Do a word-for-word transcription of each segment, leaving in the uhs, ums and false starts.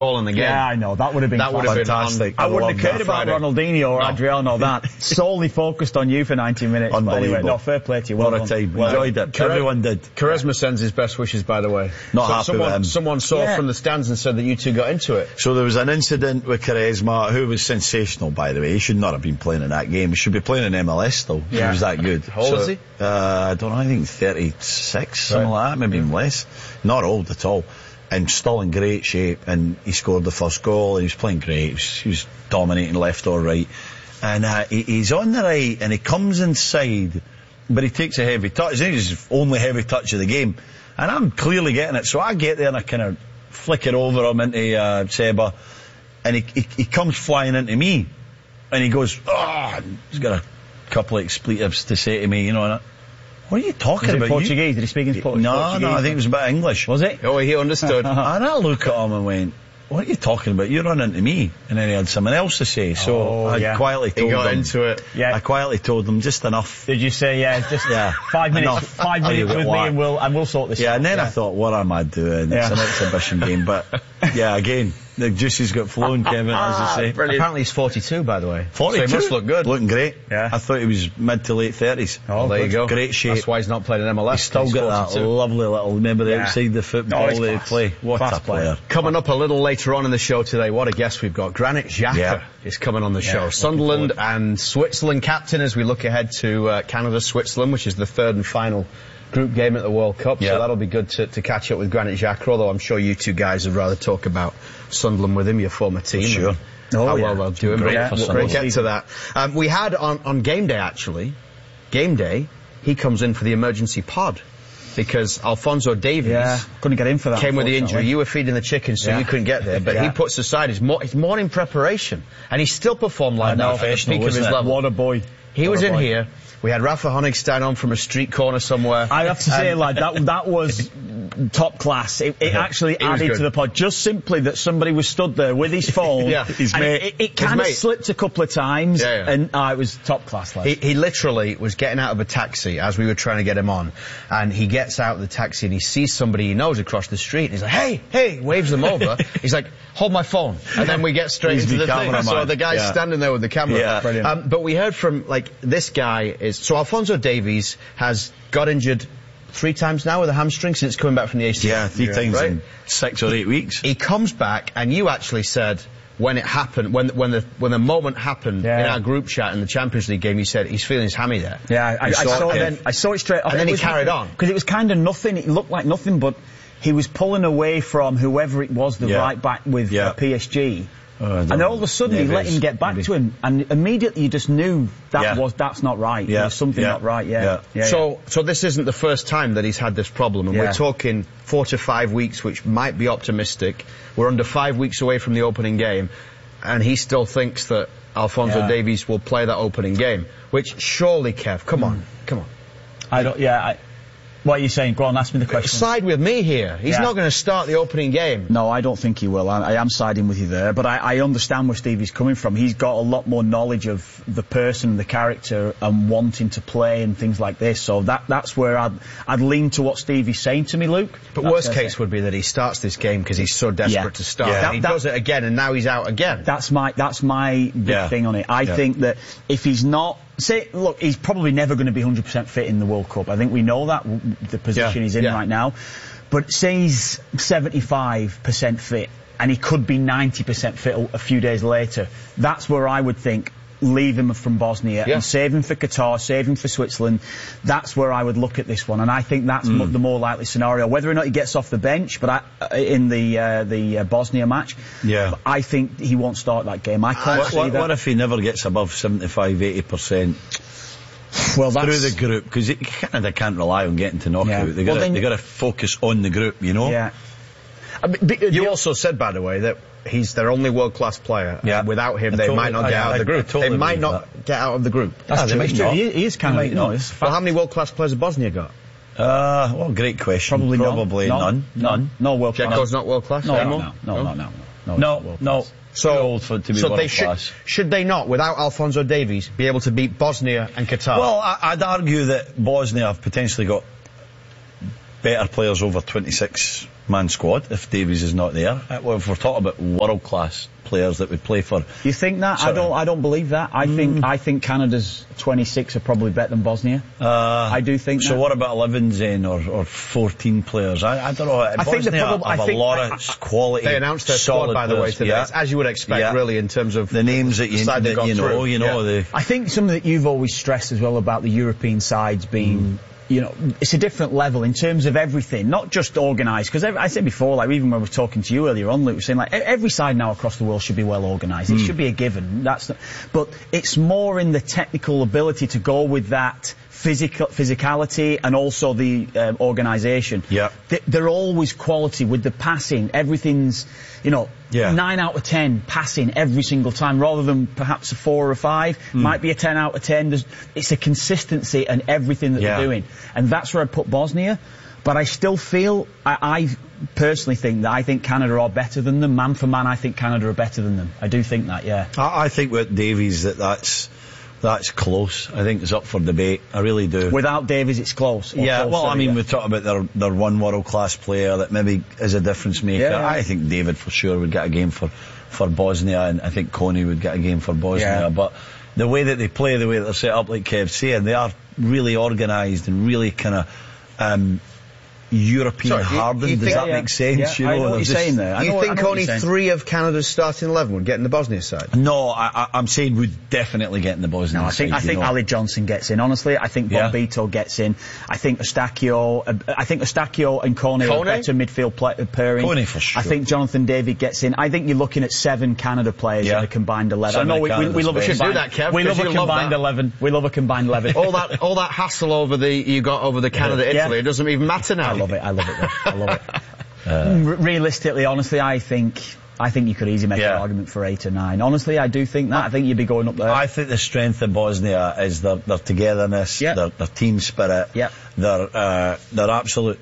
goal in the game. Yeah, I know. That would have been That would have been fantastic. I, I wouldn't have cared about Friday. Ronaldinho or No. Adriano or that. Solely focused on you for ninety minutes. But anyway, Unbelievable. no, fair play to you. Well What a done. time. Well Enjoyed done. it. Everyone did. Charisma sends his best wishes, by the way. Not so happy someone, with him. Someone saw Yeah. from the stands and said that you two got into it. So there was an incident with Charisma, who was sensational, by the way. He should not have been playing in that game. He should be playing in M L S still. Yeah. He was that good. How old so, is he? Uh, I don't know, I think thirty-six, something Right. like that, maybe even less. Not old at all. And still in great shape, and he scored the first goal, and he was playing great. He was, he was dominating left or right. And uh, he, he's on the right, and he comes inside, but he takes a heavy touch. I think it's his only heavy touch of the game. And I'm clearly getting it, so I get there and I kind of flick it over him into uh, Seba, and he, he, he comes flying into me, and he goes, oh, he's got a couple of expletives to say to me, you know, and I, what are you talking Was it about? Portuguese? You? Did he speak in Portuguese? No, no, I think it was a bit English. Was it? Oh, he understood. And I look at him and went, what are you talking about? You're running into me. And then he had something else to say. So Oh, I yeah. quietly He told got him. into it. Yeah. I quietly told him just enough. Did you say, yeah, just Yeah. five minutes, Enough. five Oh, you minutes get with me whacked. and we'll, and we'll sort this Yeah, out. and then I thought, what am I doing? Yeah. It's an exhibition game. But yeah, again, the juices got flown, Kevin, as you say. Apparently he's forty-two, by the way. forty-two. So he must look good. Looking great. Yeah. I thought he was mid to late thirties. Oh, Well, there you good. go. Great shape. That's why he's not playing in M L S. He's still He's got that forty-two. lovely little, remember the Yeah. outside the football Oh, he's they class. play. What Class a player. Coming up a little later on in the show today, what a guest we've got. Granit Xhaka Yeah. is coming on the show. looking Sunderland forward. and Switzerland captain as we look ahead to uh, Canada-Switzerland, which is the third and final group game at the World Cup. Yeah. So that'll be good to, to catch up with Granit Xhaka, although I'm sure you two guys would rather talk about Sunderland with him, your former team. Sure. and Oh, how yeah. well they're doing. Great but for we'll, we'll Sunderland. get to that. Um, we had on, on game day, actually, game day, he comes in for the emergency pod because Alphonso Davies Yeah, couldn't get in for that. came with the injury. unfortunately. You were feeding the chickens, so Yeah. you couldn't get there. But Yeah. he puts aside his, mo- his morning preparation, and he still performed like that at the professional, peak of his wasn't it? level. What a boy. He What was a in boy. here. We had Rafa Honigstein on from a street corner somewhere. I have to say, And- like, that that was top class. It, it actually He was added good. to the pod. Just simply that somebody was stood there with his phone. Yeah. His and mate. It, it, His kind of mate. slipped a couple of times. Yeah, yeah. And uh, it was top class, like. He, he literally was getting out of a taxi as we were trying to get him on, and he gets out of the taxi and he sees somebody he knows across the street, and he's like, hey, hey, waves them over. He's like, hold my phone. And then we get straight He's into the the thing. cameraman. So the guy's Yeah. standing there with the camera. Yeah. Brilliant. Um, but we heard from, like, this guy is, so Alphonso Davies has got injured three times now with a hamstring since coming back from the A C L. Yeah, three times right? in six or eight weeks. He comes back, and you actually said when it happened, when when the when the moment happened Yeah. in our group chat in the Champions League game, you said he's feeling his hammy there. Yeah, I, I, You I saw saw it, it. then- I saw it straight off. and then he carried on. because it was kind of nothing. It looked like nothing, but he was pulling away from whoever it was, the Yeah. right back with Yeah. uh, P S G. Oh, I don't And know. all of a sudden, he let Neves, him get back maybe. to him, and immediately you just knew that Yeah. was that's not right. Yeah. There's something Yeah. not right. Yeah. Yeah. yeah So, so this isn't the first time that he's had this problem, and Yeah. we're talking four to five weeks, which might be optimistic. We're under five weeks away from the opening game, and he still thinks that Alphonso Yeah. Davies will play that opening game. Which surely, Kev, come on, come on, I don't. Yeah. I, what are you saying? Go on, ask me the question. side with me here. He's Yeah. not going to start the opening game. No, I don't think he will. I, I am siding with you there, but I, I understand where Stevie's coming from. He's got a lot more knowledge of the person, the character, and wanting to play and things like this. So that that's where I'd I'd lean to what Stevie's saying to me, Luke. But That's worst it. case would be that he starts this game because he's so desperate Yeah. to start. Yeah. And he That- does it again, and now he's out again. That's my that's my big Yeah. thing on it. I Yeah. think that if he's not, say, look, he's probably never going to be one hundred percent fit in the World Cup. I think we know that w- the position Yeah. he's in Yeah. right now. But say he's seventy-five percent fit, and he could be ninety percent fit a, a few days later. That's where I would think. Leave him from Bosnia Yeah. and save him for Qatar, save him for Switzerland. That's where I would look at this one, and I think that's mo- the more likely scenario. Whether or not he gets off the bench, but I, uh, in the uh, the uh, Bosnia match, Yeah. I think he won't start that game. I can't What, see what, that. what if he never gets above seventy-five, eighty percent well, that's, through the group? Because Canada can't rely on getting to knockout. Yeah. They Well, got then- they got to focus on the group, you know. yeah. I mean, but, uh, You the- also said, by the way, that he's their only world-class player. Yeah. And without him, I they totally- might not I- get out I- of the I group. totally they might believe not get out of the group. That's That's true. true. Not. He, he is kind He of, might no, not. it's Well, how many world-class players has Bosnia got? Uh, well, great question. probably Probably none. none. None. No world class. Dzeko's not world-class No, no, anymore? no, no, no, no, no. No, no, no. So, Too old for to be so world they should, class. should they not, without Alphonso Davies, be able to beat Bosnia and Qatar? Well, I, I'd argue that Bosnia have potentially got better players over twenty-six six-man squad if Davies is not there. Uh, well, if we're talking about world-class players that would play for. You think that? Sorry. I don't. I don't believe that. I mm. think. I think Canada's twenty-six are probably better than Bosnia. Uh, I do think. So that. what about elevens then, or, or fourteen players? I, I don't know. I Bosnia think prob- have I a think, lot I, of quality. They announced their squad, by the way, today, yeah. as you would expect, yeah. really, in terms of the names that you, that you know. Through. You know. Yeah. The, I think something that you've always stressed as well about the European sides being. Mm. You know, it's a different level in terms of everything, not just organised. Because I said before, like even when we were talking to you earlier on, Luke was saying like every side now across the world should be well organised. Mm. It should be a given. That's, not, but it's more in the technical ability to go with that physical physicality and also the um, organisation. Yeah, they, they're always quality with the passing. Everything's, you know, yeah. nine out of ten passing every single time, rather than perhaps a four or a five. Mm. Might be a ten out of ten. There's, it's a consistency in everything that yeah. they're doing, and that's where I put Bosnia. But I still feel, I, I personally think that I think Canada are better than them. Man for man, I think Canada are better than them. I do think that, yeah. I, I think with Davies that that's. That's close. I think it's up for debate. I really do. Without Davies, it's close. Yeah, closer, well, I mean, yeah. we talk about their, their one world-class player that maybe is a difference maker. Yeah, yeah. I think David for sure would get a game for, for Bosnia, and I think Coney would get a game for Bosnia. Yeah. But the way that they play, the way that they're set up, like Kev's saying, they are really organised and really kind of um, European Sorry, hardened. you, you Does think, that yeah, make sense? Yeah, you know, I know what you're saying there. I you know, think I know only three of Canada's starting eleven would get in the Bosnia side? No, I, I, I'm saying would definitely get in the Bosnia no, I think side. I think know. Ali Johnson gets in. Honestly, I think Yeah. Bombito gets in. I think Eustachio. Uh, I think Eustachio and Coney are a better midfield play, uh, pairing. Coney for sure. I think Jonathan David gets in. I think you're looking at seven Canada players Yeah. in a combined eleven. Seven I know we, we, we love a players. combined. Do that, Kev, we love a you love combined that. eleven. We love a combined eleven. all that all that hassle over the you got over the Canada Yeah. Italy, it doesn't even matter now. I love it. I love it. Though. I love it. Uh, Realistically, honestly, I think I think you could easily make Yeah. an argument for eight or nine. Honestly, I do think that. I think you'd be going up there. I think the strength of Bosnia is their, their togetherness, Yep. their, their team spirit, Yep. their uh, their absolute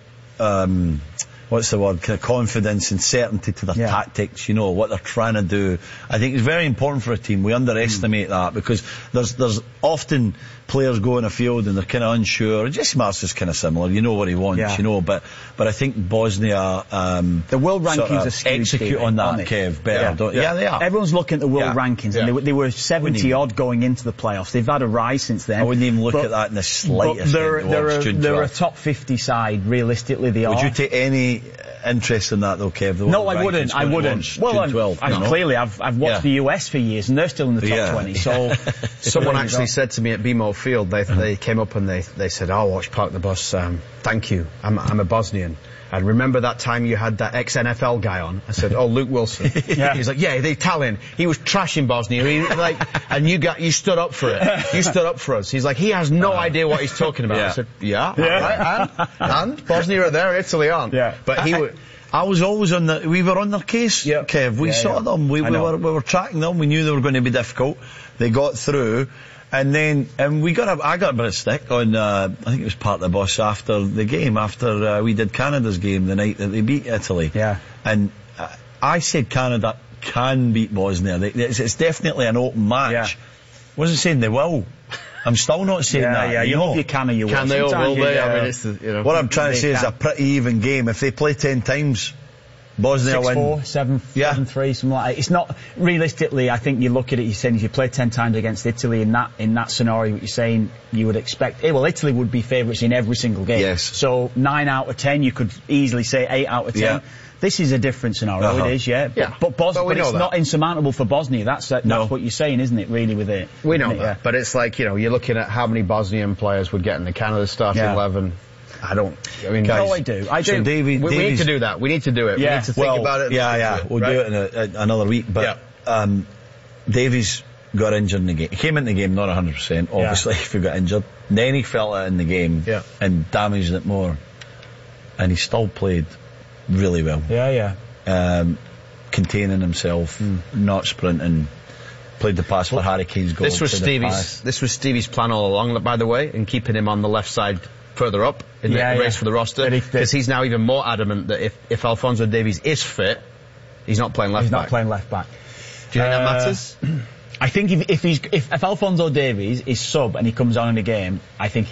um, what's the word? Kind of confidence and certainty to their Yeah. tactics. You know what they're trying to do. I think it's very important for a team. We underestimate mm. that because there's there's often players go in a field and they're kind of unsure. Jesse Marsh is kind of similar. You know what he wants. Yeah. You know, but but I think Bosnia um, the world rankings sort of are skewed, execute Steve, on that, aren't they? Kev. Better, Yeah. don't Yeah. yeah, they are. Everyone's looking at the world Yeah. rankings, Yeah. and they, were- they were seventy odd going into the playoffs. They've had a rise since then. I wouldn't even look But- at that in the But slightest. they're, end, they're, Lord, a, should they're a draft. top fifty side, realistically they Would are. you take any interest in that though, Kev? The No, world I wouldn't. rankings I going wouldn't. towards Well, June I'm, twelfth, I'm you know? clearly, I've, I've watched Yeah. the U S for years, and they're still in the top Yeah. twenty. So, Someone there you actually go. said to me at B M O Field, they they came up and they they said, "Oh, watch Park the Bus. Um, thank you. I'm I'm a Bosnian." And remember that time you had that ex-N F L guy on? I said, "Oh, Luke Wilson." Yeah. He's like, "Yeah, the Italian. He was trashing Bosnia. He, like, and you got you stood up for it. You stood up for us." He's like, "He has no idea what he's talking about." Yeah. I said, "Yeah, Yeah. all right, and, and Bosnia are there, Italy aren't." Yeah. But he I, would. I was always on the. We were on their case, Yeah. Kev. We Yeah, saw yeah. them. We, I we know. were we were tracking them. We knew they were going to be difficult. They got through, and then and we got a. I got a bit of stick on. Uh, I think it was part of the bus after the game. After uh, we did Canada's game the night that they beat Italy. Yeah. And uh, I said Canada can beat Bosnia. They, it's, it's definitely an open match. Yeah. Wasn't saying they will. I'm still not saying Yeah, that. yeah. You know. hope you can or you will. Can they or Sometimes will you- they? yeah. I mean, it's the, you know. What I'm trying to They say is can. a pretty even game. If they play ten times, Bosnia Six win. four, seven, Yeah. seven three, something like that. It's not realistically. I think you look at it. You're saying if you play ten times against Italy in that in that scenario, what you're saying you would expect. Eh, well, Italy would be favourites in every single game. Yes. So nine out of ten, you could easily say eight out of ten. Yeah. This is a different scenario. Uh-huh. It is, yeah. But, Yeah. but, Bos- But we but know it's that. not insurmountable for Bosnia. That's that's No. what you're saying, isn't it? Really, with it. We know Isn't it? that, but it's like, you know, you're looking at how many Bosnian players would get in the Canada starting Yeah. eleven. I don't. I mean, No, guys, I do. I do. So David, we, we need Davies- to do that. We need to do it. Yeah. We need to think well, about it. and Yeah, stick yeah. to it, We'll right? do it in a, a, another week. But um, Davies got injured in the game. He came in the game not one hundred percent, obviously, if he got injured. Then he felt it in the game Yeah. and damaged it more. And he still played really well. Yeah, yeah. Um, containing himself, Hmm. not sprinting. Played the pass for Harry Kane's goal. This was to the Stevie's. pass. This was Stevie's plan all along, by the way, in keeping him on the left side further up in Yeah, the yeah. race for the roster, But he- because he's now even more adamant that if, if Alphonso Davies is fit, he's not playing left He's back. not playing left back. Do you think that Uh, matters? I think if, if he's if, if Alphonso Davies is sub and he comes on in a game, I think it's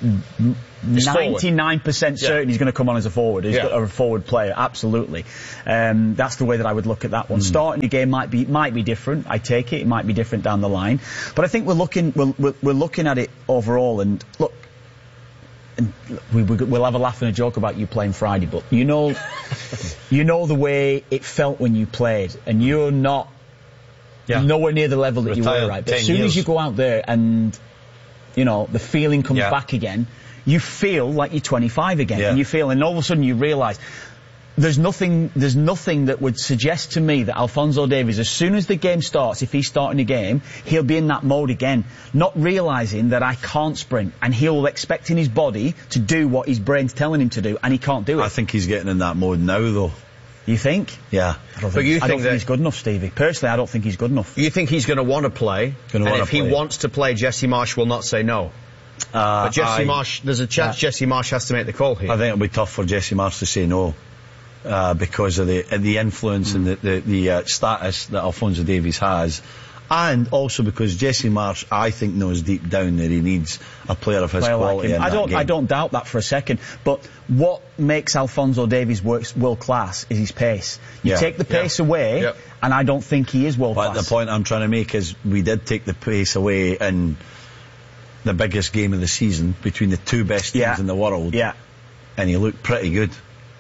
ninety-nine percent certain yeah. he's going to come on as a forward, he's yeah. got a forward player, absolutely. Um, that's the way that I would look at that one. Mm. Starting the game might be might be different. I take it. It might be different down the line, but I think we're looking we're, we're, we're looking at it overall. And look, and we, we'll have a laugh and a joke about you playing Friday, but you know, you know the way it felt when you played, and you're not yeah. nowhere near the level that Retired you were. Right, but as soon years. as you go out there and you know the feeling comes yeah. back again. You feel like you're twenty-five again, yeah. and you feel, and all of a sudden you realise there's nothing, there's nothing that would suggest to me that Alphonso Davies, as soon as the game starts, if he's starting a game, he'll be in that mode again, not realising that I can't sprint, and he'll expect in his body to do what his brain's telling him to do, and he can't do it. I think he's getting in that mode now, though. You think? Yeah. I don't but think, you I think don't that think he's good enough, Stevie. Personally, I don't think he's good enough. You think he's going to want to play, Gonna and wanna if he play. wants to play, Jesse Marsch will not say no. Uh, but Jesse I, Marsch, there's a chance yeah. Jesse Marsch has to make the call here. I think it'll be tough for Jesse Marsch to say no, uh, because of the uh, the influence mm. and the the, the uh, status that Alphonso Davies has, and also because Jesse Marsch, I think, knows deep down that he needs a player of his player quality like in I that don't, game. I don't doubt that for a second. But what makes Alphonso Davies world class is his pace. You yeah. take the pace yeah. away, yep. and I don't think he is world but class. But the point I'm trying to make is we did take the pace away in the biggest game of the season between the two best teams yeah. in the world. Yeah. And he looked pretty good.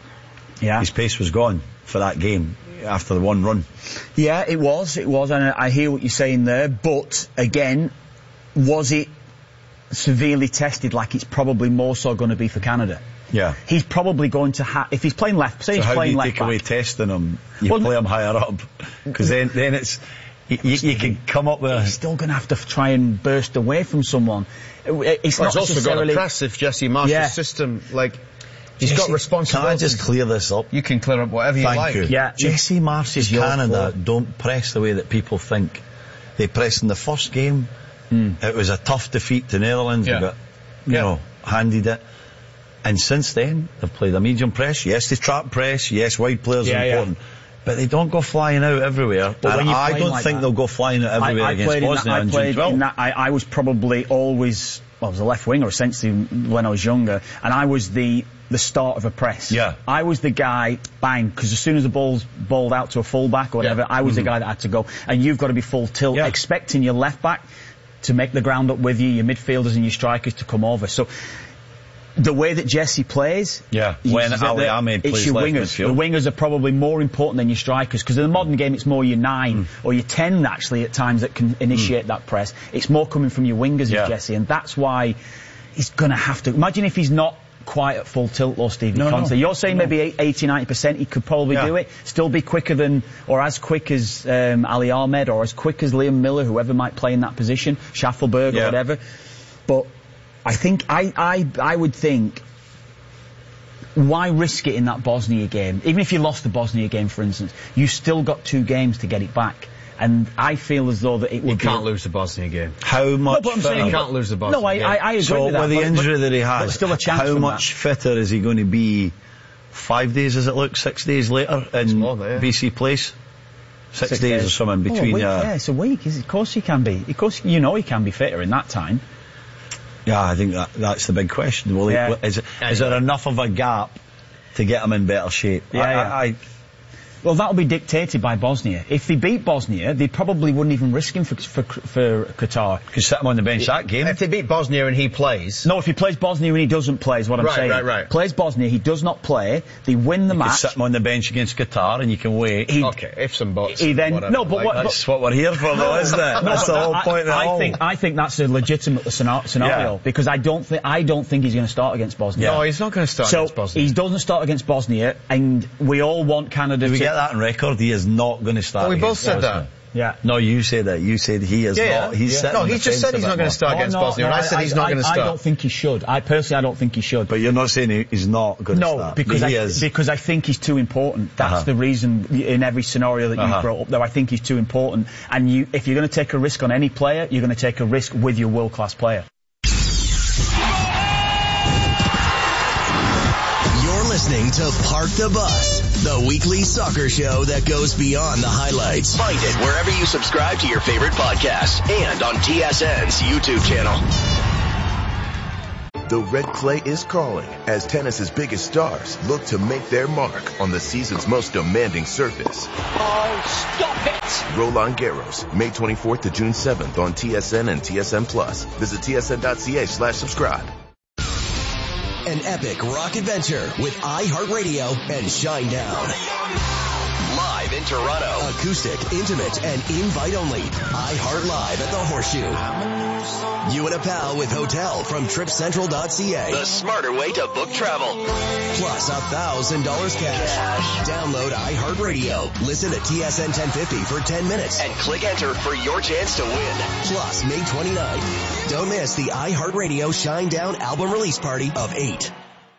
Yeah. His pace was gone for that game after the one run. Yeah, it was, it was, and I hear what you're saying there, but again, was it severely tested like it's probably more so going to be for Canada? Yeah. He's probably going to have, if he's playing left, say so he's how playing do you left take back. away testing him? You well, play him higher up. Because then, then it's, you, you, you can come up with... He's still going to have to try and burst away from someone. It's well, not he's also necessarily... got to press if Jesse Marsch's yeah. system, like... He's Jesse, got responsibility. Can I just clear this up? You can clear up whatever you Thank like. you. Yeah. Jesse Marsch's Canada don't press the way that people think. They press in the first game. Mm. It was a tough defeat to Netherlands. Yeah. They got, you yeah. know, handed it. And since then, they've played a medium press. Yes, they trap press. Yes, wide players yeah, are important. Yeah. But they don't go flying out everywhere. But and I don't like think that, they'll go flying out everywhere I, I against Bosnia that, I in played June twelfth. in that, I, I was probably always, well, I was a left winger essentially when I was younger, and I was the the start of a press. Yeah. I was the guy, bang, because as soon as the ball's balled out to a full-back or whatever, yeah. I was mm-hmm. the guy that had to go. And you've got to be full tilt, yeah. expecting your left-back to make the ground up with you, your midfielders and your strikers to come over. So the way that Jesse plays, yeah, when Ali Ahmed it's plays your left wingers. midfield. The wingers are probably more important than your strikers, because in the modern game it's more your nine mm. or your ten actually at times that can initiate mm. that press. It's more coming from your wingers, yeah. as Jesse, and that's why he's going to have to. Imagine if he's not quite at full tilt, though, Stevie. No, no, You're saying no. maybe eighty, ninety percent he could probably yeah. do it, still be quicker than, or as quick as um, Ali Ahmed, or as quick as Liam Miller, whoever might play in that position, Schaffelberg yeah. or whatever. But I think, I, I, I would think, why risk it in that Bosnia game? Even if you lost the Bosnia game, for instance, you still got two games to get it back. And I feel as though that it would You can't be... lose the Bosnia game. How much... No, but I'm saying you can't lose the Bosnia No, I, game. I, I agree so with that. with the but, injury but, that he has, still a chance how much that. fitter is he going to be five days, as it looks, six days later in there, yeah. B C Place? Six, Six days, days or something oh, between... a week, uh, yeah, it's a week. Of course he can be. Of course, you know he can be fitter in that time. Yeah, I think that that's the big question. Will yeah. he, is, it, is there enough of a gap to get him in better shape? Yeah, I, yeah. I, I, Well, that'll be dictated by Bosnia. If they beat Bosnia, they probably wouldn't even risk him for for, for Qatar. could sit him on the bench that game. If they beat Bosnia and he plays... No, if he plays Bosnia and he doesn't play, is what I'm right, saying. Right, right, Plays Bosnia, he does not play, they win the you match. could sit him on the bench against Qatar and you can wait. He, okay, if some buts. He then... whatever, No, but like, what... That's what we're here for, though, isn't it? That's the whole I, point of it I all. think, I think that's a legitimate scenario, Yeah. because I don't think I don't think he's going to start against Bosnia. No, he's not going to start so against Bosnia. he doesn't start against Bosnia, and we all want Canada Do we to... get that on record? He is not going to start. Well, we both against said Bosnia. that. Yeah. No, you said that. You said he is Yeah, not. He's yeah. sitting No, on he the just fence said a he's bit not going more. to start Oh, against no, Bosnia, no, and I said he's not going to I start. don't think he should. I personally, I don't think he should. But you're not saying he, he's not going to No, start. because he I, is. because I think he's too important. That's Uh-huh. the reason in every scenario that Uh-huh. you brought up there. I think he's too important. And you, if you're going to take a risk on any player, you're going to take a risk with your world-class player. You're listening to Park the Bus, the weekly soccer show that goes beyond the highlights. Find it wherever you subscribe to your favorite podcasts and on T S N's YouTube channel. The red clay is calling as tennis's biggest stars look to make their mark on the season's most demanding surface. Oh, stop it! Roland Garros, May twenty-fourth to June seventh on T S N and T S N Plus. Visit T S N dot C A slash subscribe. An epic rock adventure with iHeartRadio and Shinedown. Live in Toronto. Acoustic, intimate, and invite only. iHeart Live at the Horseshoe. You and a pal with hotel from trip central dot C A. The smarter way to book travel. Plus a thousand dollars cash. Download iHeartRadio. Listen to T S N ten fifty for ten minutes and click enter for your chance to win. Plus May twenty-ninth. Don't miss the iHeartRadio Shinedown album release party of eight.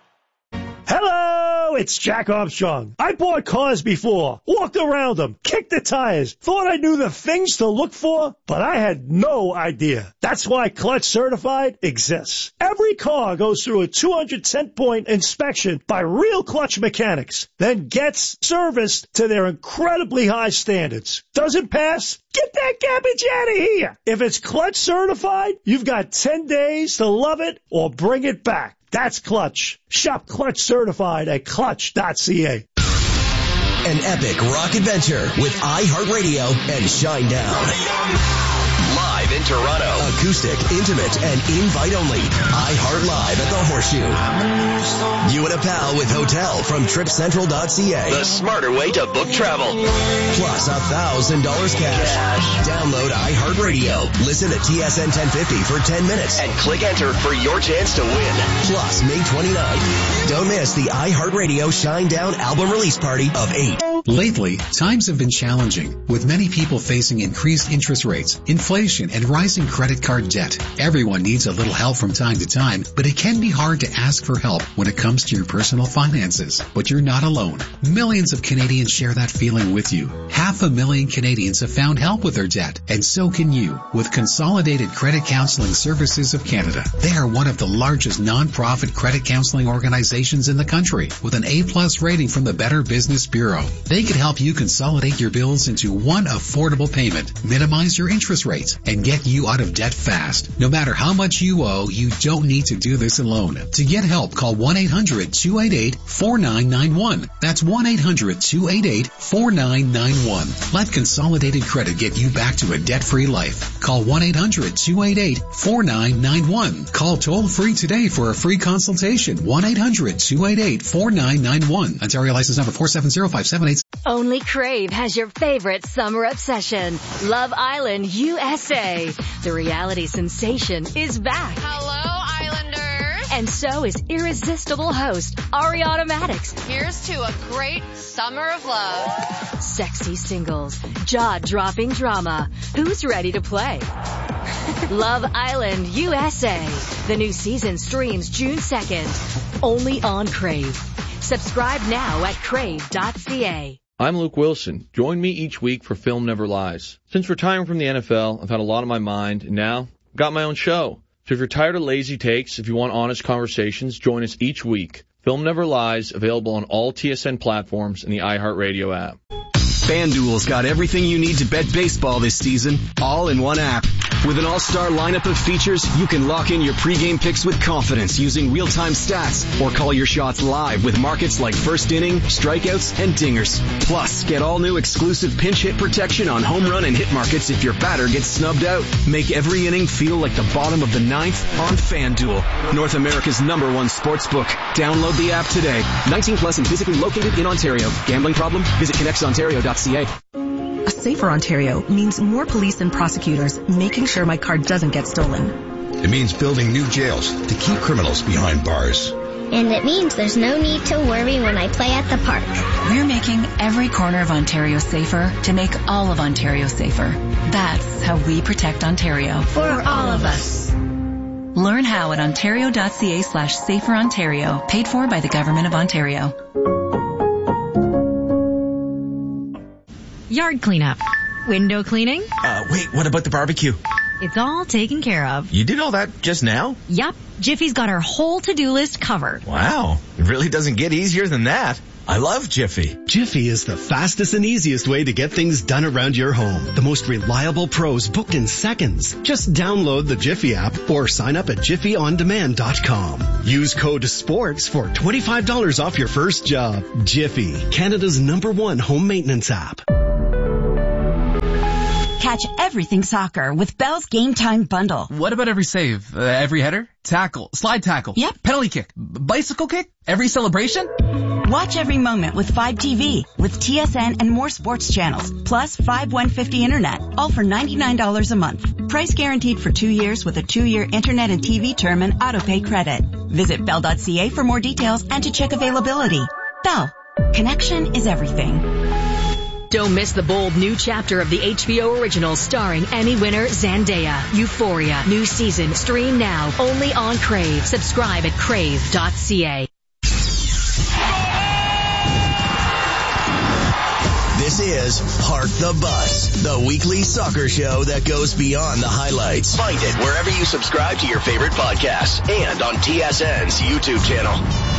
Hello, it's Jack Armstrong. I bought cars before, walked around them, kicked the tires, thought I knew the things to look for, but I had no idea. That's why Clutch Certified exists. Every car goes through a two hundred ten point inspection by real Clutch mechanics, then gets serviced to their incredibly high standards. Doesn't pass? Get that garbage out of here. If it's Clutch Certified, you've got ten days to love it or bring it back. That's Clutch. Shop Clutch Certified at clutch dot C A. An epic rock adventure with iHeartRadio and Shinedown. Live in Toronto. Acoustic, intimate, and invite only. iHeart Live at the Horseshoe. You and a pal with hotel from trip central dot C A. The smarter way to book travel. Plus a thousand dollars cash. Download iHeartRadio. Listen to T S N ten fifty for ten minutes and click enter for your chance to win. Plus May twenty-ninth. Don't miss the iHeartRadio Shinedown album release party of eight. Lately, times have been challenging, with many people facing increased interest rates, inflation, and rising credit card debt. Everyone needs a little help from time to time, but it can be hard to ask for help when it comes to your personal finances. But you're not alone. Millions of Canadians share that feeling with you. Half a million Canadians have found help with their debt, and so can you, with Consolidated Credit Counseling Services of Canada. They are one of the largest non-profit credit counseling organizations in the country, with an A-plus rating from the Better Business Bureau. They can help you consolidate your bills into one affordable payment, minimize your interest rates, and get you out of debt fast. No matter how much you owe, you don't need to do this alone. To get help, call one eight hundred two eight eight four nine nine one. That's one eight hundred two eight eight four nine nine one. Let Consolidated Credit get you back to a debt-free life. Call one eight hundred two eight eight four nine nine one. Call toll-free today for a free consultation. one eight hundred two eight eight four nine nine one. Ontario license number four seven zero five seven eight. Only Crave has your favorite summer obsession, Love Island U S A. The reality sensation is back. Hello, Islanders. And so is irresistible host Ariana Maddox. Here's to a great summer of love. Sexy singles, jaw-dropping drama. Who's ready to play? Love Island U S A. The new season streams June second. Only on Crave. Subscribe now at crave dot C A. I'm Luke Wilson. Join me each week for Film Never Lies. Since retiring from the N F L, I've had a lot on my mind, and now I've got my own show. So if you're tired of lazy takes, if you want honest conversations, join us each week. Film Never Lies, available on all T S N platforms and the iHeartRadio app. FanDuel's got everything you need to bet baseball this season, all in one app. With an all-star lineup of features, you can lock in your pregame picks with confidence using real-time stats or call your shots live with markets like first inning, strikeouts, and dingers. Plus, get all new exclusive pinch hit protection on home run and hit markets if your batter gets snubbed out. Make every inning feel like the bottom of the ninth on FanDuel, North America's number one sportsbook. Download the app today. nineteen plus and physically located in Ontario. Gambling problem? Visit connects ontario dot c a. A safer Ontario means more police and prosecutors making sure my car doesn't get stolen. It means building new jails to keep criminals behind bars. And it means there's no need to worry when I play at the park. We're making every corner of Ontario safer to make all of Ontario safer. That's how we protect Ontario. For all of us. Learn how at ontario dot c a slash safer Ontario. Paid for by the Government of Ontario. Yard cleanup. Window cleaning. Uh, wait, what about the barbecue? It's all taken care of. You did all that just now? Yup. Jiffy's got our whole to-do list covered. Wow. It really doesn't get easier than that. I love Jiffy. Jiffy is the fastest and easiest way to get things done around your home. The most reliable pros book in seconds. Just download the Jiffy app or sign up at jiffy on demand dot com. Use code SPORTS for twenty-five dollars off your first job. Jiffy, Canada's number one home maintenance app. Catch everything soccer with Bell's Game Time Bundle. What about every save? Uh, every header? Tackle? Slide tackle? Yep. Penalty kick? B- bicycle kick? Every celebration? Watch every moment with Fibe T V with T S N and more sports channels, plus Fibe one fifty internet, all for ninety-nine dollars a month. Price guaranteed for two years with a two-year internet and T V term and auto-pay credit. Visit bell dot c a for more details and to check availability. Bell. Connection is everything. Don't miss the bold new chapter of the H B O original starring Emmy winner Zendaya. Euphoria. New season. Stream now. Only on Crave. Subscribe at crave dot c a. This is Park the Bus, the weekly soccer show that goes beyond the highlights. Find it wherever you subscribe to your favorite podcasts and on T S N's YouTube channel.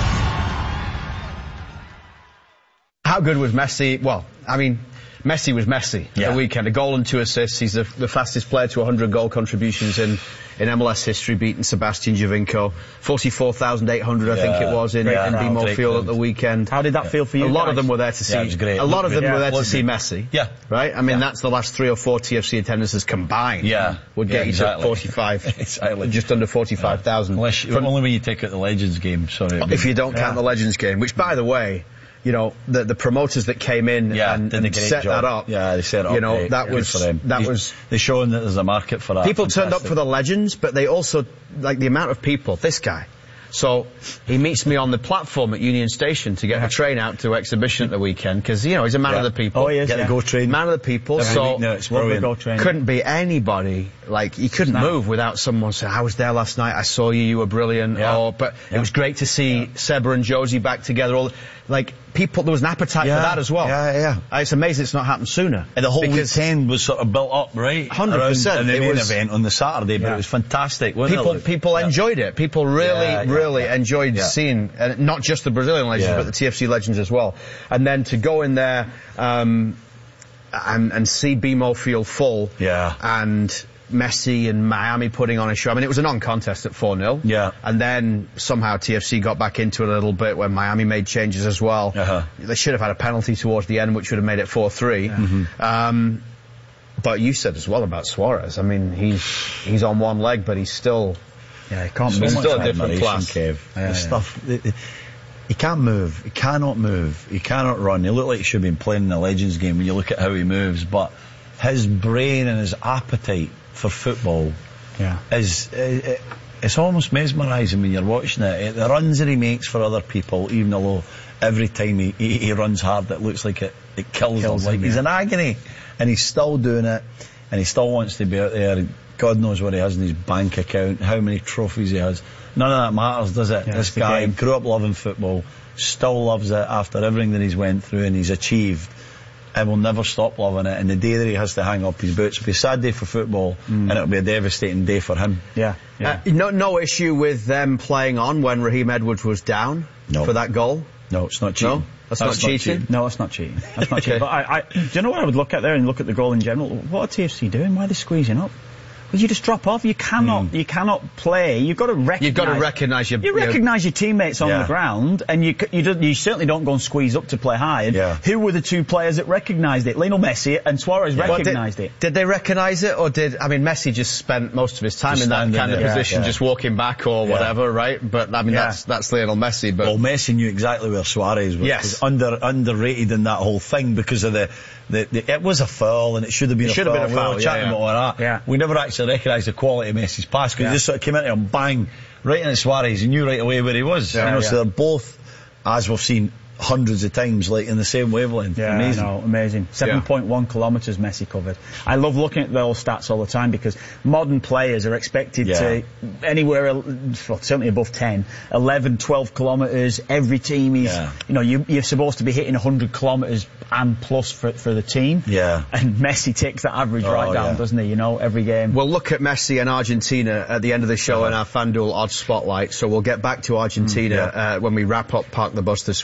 How good was Messi? Well, I mean, Messi was Messi yeah. the weekend. A goal and two assists. He's the, the fastest player to one hundred goal contributions in, in M L S history, beating Sebastian Giovinco. forty-four thousand eight hundred, I yeah. think it was, in, yeah. in B M O Field at the weekend. How did that yeah. feel for you A lot guys? of them were there to see. Yeah, it was great. A lot of them yeah, were there to was see it? Messi. Yeah. Right? I mean, yeah. that's the last three or four T F C attendances combined. Yeah. Would yeah, get exactly. you to forty-five. exactly. Just under forty-five thousand. Yeah. From, only when you take out the Legends game, sorry. If you don't yeah. count the Legends game, which, by the way, you know, the the promoters that came in yeah, and, did and a great set job. that up. Yeah, they set it up. You know, great. that Good was for them. that they, was. They're showing that there's a market for that. People Fantastic. turned up for the Legends, but they also, like, the amount of people. This guy. So he meets me on the platform at Union Station to get the train out to exhibition at the weekend because, you know, he's a man yeah. of the people. Oh, yes, Get yeah. the go train. Man of the people. Every so week now, it's brilliant. couldn't be anybody, like, you couldn't move without someone saying, I was there last night, I saw you, you were brilliant. Yeah. Oh, but yeah. it was great to see yeah. Seba and Josie back together. All Like, people, there was an appetite yeah. for that as well. Yeah, yeah. Uh, it's amazing it's not happened sooner. And the whole because weekend was sort of built up, right? one hundred percent. And the it main was, event on the Saturday, but yeah. it was fantastic, wasn't people, it? People yeah. enjoyed it. People really, yeah, yeah, really yeah. enjoyed yeah. seeing, and not just the Brazilian legends, yeah. but the T F C legends as well. And then to go in there, um, and, and see B M O Field full. Yeah. And Messi and Miami putting on a show. I mean, it was a non-contest at four nil. Yeah. And then somehow T F C got back into it a little bit when Miami made changes as well. Uh-huh. They should have had a penalty towards the end, which would have made it four three. Yeah. Mm-hmm. Um, but you said as well about Suarez. I mean, he's, he's on one leg, but he's still, yeah, he can't so move. still a different class. Kev. Yeah, the yeah. stuff, the, the, he can't move. He cannot move. He cannot run. He looked like he should have been playing in the Legends game when you look at how he moves, but his brain and his appetite for football yeah. is, uh, it's almost mesmerising when you're watching it. The runs that he makes for other people, even though every time he, he, he runs hard it looks like it, it kills, kills him. Like him, he's yeah. in agony, and he's still doing it, and he still wants to be out there. God knows what he has in his bank account, how many trophies he has. None of that matters, does it? Yeah, this guy grew up loving football, still loves it after everything that he's went through and he's achieved, and will never stop loving it. And the day that he has to hang up his boots will be a sad day for football, mm. and it'll be a devastating day for him. Yeah. yeah. Uh, no, no issue with them playing on when Raheem Edwards was down no. for that goal? No, it's not cheating. No? That's, That's not, not cheating? cheating. No, it's not cheating. That's not Okay. cheating. But I, I, do you know what I would look at there and look at the goal in general? What are T F C doing? Why are they squeezing up? Well, you just drop off. You cannot. Mm. You cannot play. You've got to recognise. You've got to recognise your. You recognise your teammates on yeah. the ground, and you you, do, you certainly don't go and squeeze up to play high. And yeah. who were the two players that recognised it? Lionel Messi and Suarez yeah. recognised did, it. Did they recognise it, or did I mean Messi just spent most of his time just in that kind of there. position, yeah, yeah. just walking back or yeah. whatever, right? But I mean yeah. that's that's Lionel Messi. But well, Messi knew exactly where Suarez was. Yes. Under underrated in that whole thing because of the. The, the, it was a foul and it should have been, it a, should foul. Have been a foul. We were yeah, chatting yeah. about all that. Yeah. We never actually recognised the quality of Messi's pass because yeah. he just sort of came into him, bang, right into Suarez. He knew right away where he was. Yeah, you know, yeah. so they're both, as we've seen hundreds of times, like in the same wavelength. Yeah, amazing. No, amazing. seven point one yeah. kilometres Messi covered. I love looking at those stats all the time because modern players are expected yeah. to anywhere, well, certainly above ten, eleven, twelve kilometres. Every team is, yeah. you know, you, you're supposed to be hitting one hundred kilometres and plus for, for the team. Yeah. And Messi takes that average oh, right down, yeah. doesn't he? You know, every game. We'll look at Messi and Argentina at the end of the show uh-huh. in our FanDuel odds spotlight. So we'll get back to Argentina mm, yeah. uh, when we wrap up Park the Bus this week. But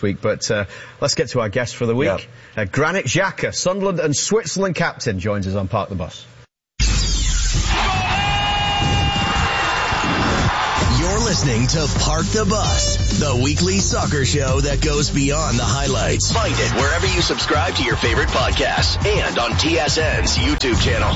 But uh, let's get to our guest for the week. Yep. Uh, Granit Xhaka, Sunderland and Switzerland captain, joins us on Park the Bus. You're listening to Park the Bus, the weekly soccer show that goes beyond the highlights. Find it wherever you subscribe to your favorite podcasts and on T S N's YouTube channel.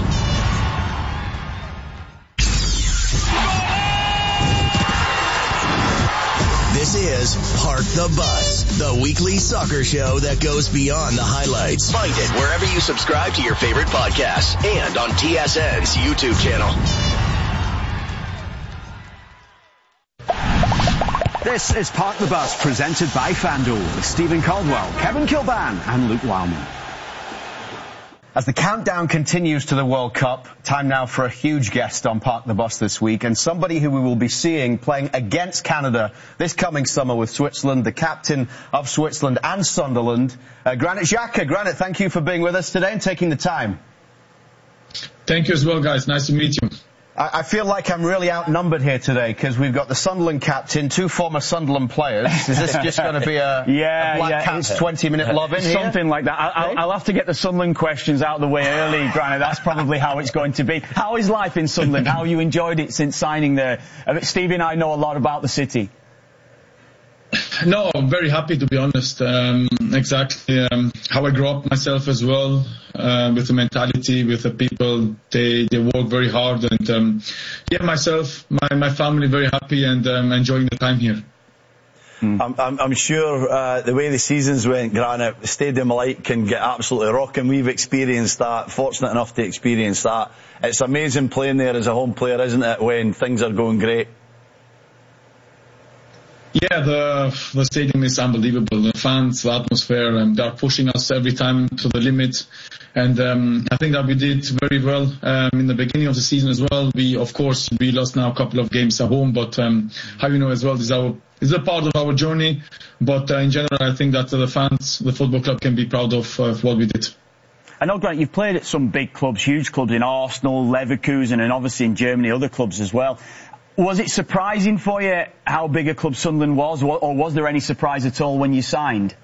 This is Park the Bus, the weekly soccer show that goes beyond the highlights. Find it wherever you subscribe to your favorite podcasts and on T S N's YouTube channel. This is Park the Bus, presented by FanDuel, with Stephen Caldwell, Kevin Kilban and Luke Wildman. As the countdown continues to the World Cup, time now for a huge guest on Park the Bus this week, and somebody who we will be seeing playing against Canada this coming summer with Switzerland, the captain of Switzerland and Sunderland, uh, Granit Xhaka. Granit, thank you for being with us today and taking the time. Thank you as well, guys. Nice to meet you. I feel like I'm really outnumbered here today because we've got the Sunderland captain, two former Sunderland players. Is this just going to be a, yeah, a Black yeah, Cats twenty-minute lob in here? Something like that. I'll, I'll have to get the Sunderland questions out of the way early, Granit. That's probably how it's going to be. How is life in Sunderland? How you enjoyed it since signing there? Stevie and I know a lot about the city. No, I'm very happy, to be honest. Um, exactly um, how I grew up myself as well, uh, with the mentality, with the people. They they work very hard, and um, yeah, myself, my my family, very happy and um, enjoying the time here. Mm. I'm, I'm, I'm sure uh, the way the seasons went, Granit, the Stadium of Light can get absolutely rocking. We've experienced that, fortunate enough to experience that. It's amazing playing there as a home player, isn't it, when things are going great? Yeah, the the stadium is unbelievable. The fans, the atmosphere, um, they are pushing us every time to the limit. And um, I think that we did very well um, in the beginning of the season as well. We, of course, we lost now a couple of games at home, but um, how you know as well, this is our is a part of our journey. But uh, in general, I think that uh, the fans, the football club, can be proud of uh, what we did. I know, Grant, you've played at some big clubs, huge clubs in Arsenal, Leverkusen, and obviously in Germany, other clubs as well. Was it surprising for you how big a club Sunderland was, or was there any surprise at all when you signed?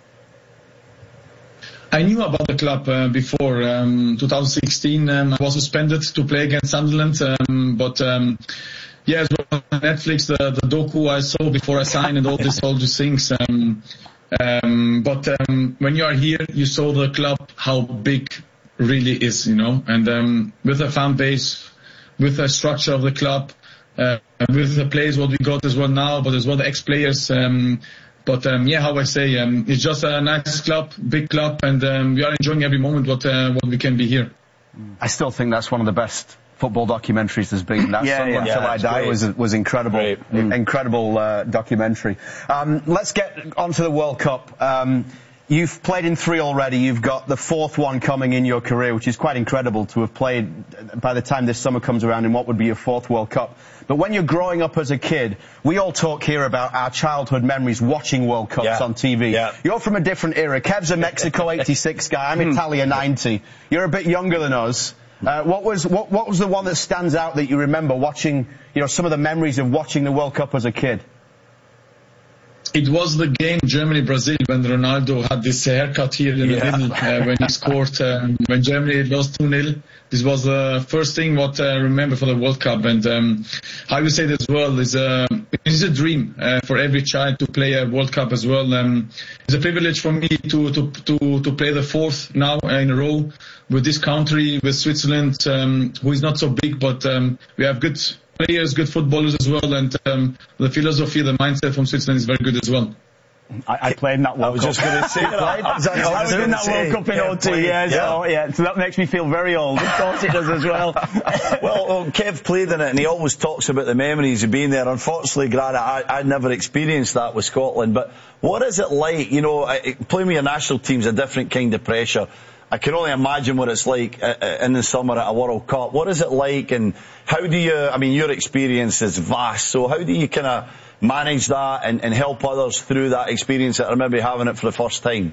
I knew about the club uh, before. Um, twenty sixteen, um, I was suspended to play against Sunderland, um, but um, yeah, as well, Netflix, the, the docu I saw before I signed and all this, all these things. Um, um, but um, when you are here, you saw the club, how big really is, you know, and um, with the fan base, with the structure of the club, Uh, with the players what we got as well now, but as well the ex-players. Um, but um, yeah, how I say, um, it's just a nice club, big club, and um, we are enjoying every moment what uh, what we can be here. I still think that's one of the best football documentaries there's been. That yeah, Sunderland yeah, Till yeah, I Die was was incredible, mm. incredible uh, documentary. Um, let's get on to the World Cup. Um, You've played in three already. You've got the fourth one coming in your career, which is quite incredible to have played by the time this summer comes around in what would be your fourth World Cup. But when you're growing up as a kid, we all talk here about our childhood memories watching World Cups yeah. on T V. Yeah. You're from a different era. Kev's a Mexico eighty-six guy. I'm Italia ninety. You're a bit younger than us. Uh, what was what, what was the one that stands out that you remember watching, you know, some of the memories of watching the World Cup as a kid? It was the game Germany-Brazil when Ronaldo had this haircut here in yeah. the middle uh, when he scored um, when Germany lost two nil. This was the first thing what I remember for the World Cup. And um, I will say that as well, is a, it's a dream uh, for every child to play a World Cup as well. Um, it's a privilege for me to, to, to, to play the fourth now in a row with this country, with Switzerland, um, who is not so big, but um, we have good players, good footballers as well, and um, the philosophy, the mindset from Switzerland is very good as well. I, I played in that World Cup. I was just going to say that. I was, I was in that World Cup in oh two, yeah, yeah. So, yeah, so that makes me feel very old. Of course it does as well. well, well, Kev played in it, and he always talks about the memories of being there. Unfortunately, Granit, I, I never experienced that with Scotland, but what is it like? You know, playing with your national team's a different kind of pressure. I can only imagine what it's like in the summer at a World Cup. What is it like, and how do you, I mean, your experience is vast, so how do you kind of manage that and, and help others through that experience that are maybe having it for the first time?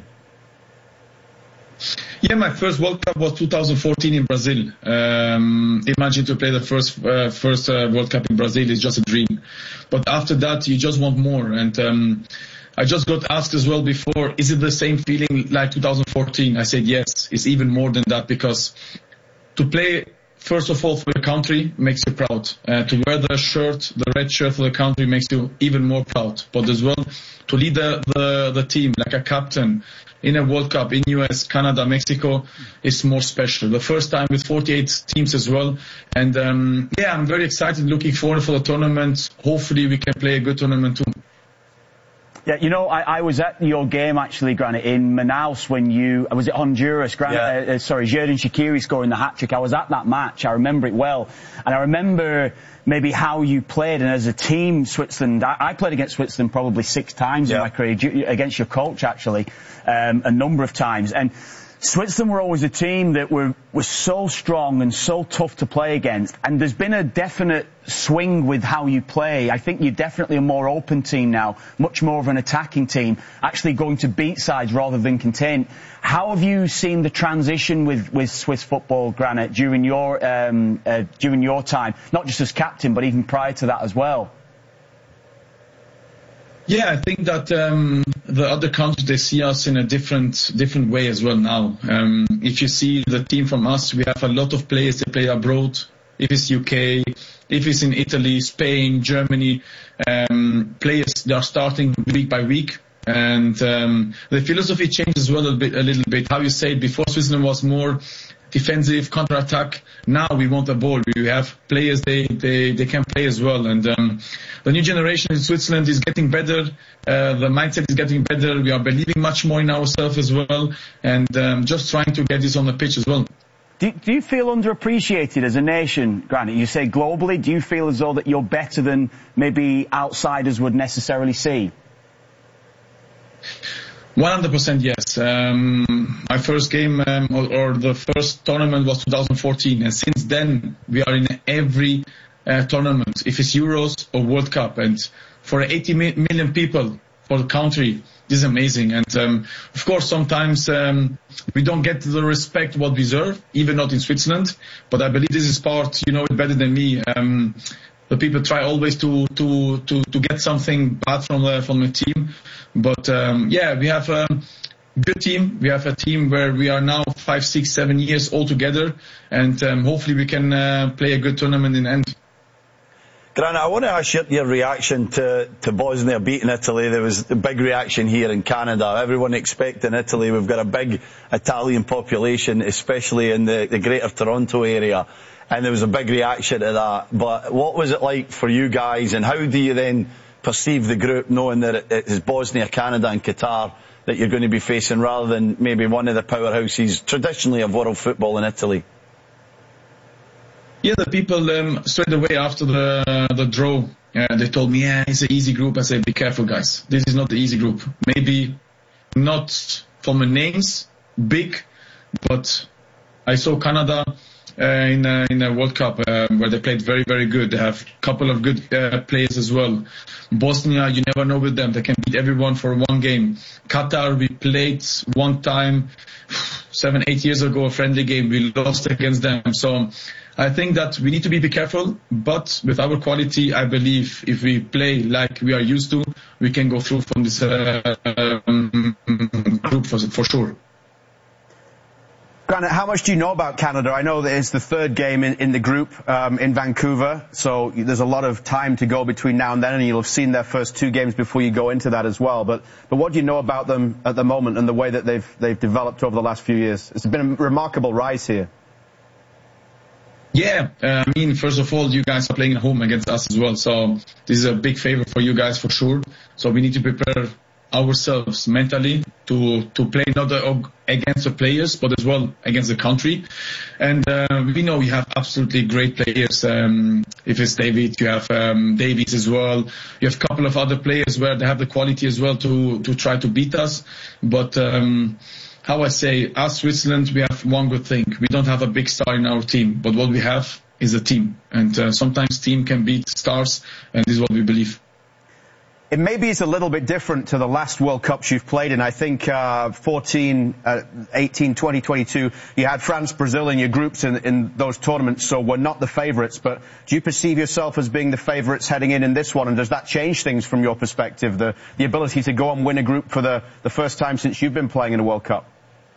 Yeah, my first World Cup was two thousand fourteen in Brazil. Um, imagine to play the first uh, first uh, World Cup in Brazil is just a dream. But after that, you just want more. And um, I just got asked as well before, is it the same feeling like two thousand fourteen? I said yes, it's even more than that, because to play, first of all, for the country makes you proud. Uh, to wear the shirt, the red shirt for the country makes you even more proud. But as well, to lead the, the, the team like a captain in a World Cup in U S, Canada, Mexico is more special. The first time with forty-eight teams as well. And um, yeah, I'm very excited, looking forward for the tournament. Hopefully we can play a good tournament too. Yeah, you know, I, I was at your game actually, Granit, in Manaus when you, was it Honduras? Granit, yeah. uh, uh, sorry, Xherdan Shaqiri scoring the hat-trick. I was at that match. I remember it well. And I remember maybe how you played. And as a team, Switzerland, I, I played against Switzerland probably six times yeah. in my career, against your coach actually, um, a number of times. And Switzerland were always a team that were, were so strong and so tough to play against. And there's been a definite swing with how you play. I think you're definitely a more open team now, much more of an attacking team, actually going to beat sides rather than contain. How have you seen the transition with, with Swiss football, Granit, during your, um, uh, during your time, not just as captain, but even prior to that as well? Yeah, I think that um, the other countries, they see us in a different different way as well now. Um, if you see the team from us, we have a lot of players that play abroad. If it's U K, if it's in Italy, Spain, Germany, um, players, they are starting week by week. And um, the philosophy changes as well a, bit, a little bit. How you say it, before Switzerland was more defensive, counter-attack. Now we want the ball. We have players, they, they, they can play as well. And um, the new generation in Switzerland is getting better. Uh, the mindset is getting better. We are believing much more in ourselves as well. And um, just trying to get this on the pitch as well. Do, do you feel underappreciated as a nation, Granit? You say globally. Do you feel as though that you're better than maybe outsiders would necessarily see? one hundred percent yes. Um, my first game um, or, or the first tournament was two thousand fourteen, and since then we are in every uh, tournament, if it's Euros or World Cup, and for eighty million people for the country, this is amazing. And um, of course, sometimes um, we don't get the respect what we deserve, even not in Switzerland. But I believe this is part. You know it better than me. Um, The people try always to, to, to, to get something bad from the, from the team. But, um, yeah, we have a good team. We have a team where we are now five, six, seven years all together. And um, hopefully we can uh, play a good tournament in the end. Granit, I want to ask you your reaction to, to Bosnia beating Italy. There was a big reaction here in Canada. Everyone expecting Italy. We've got a big Italian population, especially in the, the Greater Toronto area. And there was a big reaction to that. But what was it like for you guys, and how do you then perceive the group, knowing that it is Bosnia, Canada and Qatar that you're going to be facing, rather than maybe one of the powerhouses traditionally of world football in Italy? Yeah, the people um, straight away after the the draw, uh, they told me, yeah, it's an easy group. I said, be careful, guys. This is not the easy group. Maybe not from the names, big, but I saw Canada Uh, in a, in a World Cup uh, where they played very, very good. They have a couple of good uh, players as well. Bosnia, you never know with them. They can beat everyone for one game. Qatar, we played one time seven, eight years ago, a friendly game. We lost against them. So I think that we need to be, be careful. But with our quality, I believe if we play like we are used to, we can go through from this uh, um, group for, for sure. Granit, how much do you know about Canada? I know that it's the third game in, in the group um, in Vancouver, so there's a lot of time to go between now and then, and you'll have seen their first two games before you go into that as well. But but what do you know about them at the moment and the way that they've they've developed over the last few years? It's been a remarkable rise here. Yeah, uh, I mean, first of all, you guys are playing at home against us as well, so this is a big favor for you guys for sure. So we need to prepare ourselves mentally to to play not against the players, but as well against the country. And uh, we know we have absolutely great players. Um, if it's David, you have um, Davies as well. You have a couple of other players where they have the quality as well to to try to beat us. But um, how I say, as Switzerland, we have one good thing. We don't have a big star in our team, but what we have is a team. And uh, sometimes team can beat stars, and this is what we believe. It maybe is a little bit different to the last World Cups you've played in. I think uh, fourteen, uh, eighteen, twenty, twenty-two, you had France, Brazil in your groups in, in those tournaments, so we're not the favourites. But do you perceive yourself as being the favourites heading in in this one? And does that change things from your perspective, the, the ability to go and win a group for the, the first time since you've been playing in a World Cup?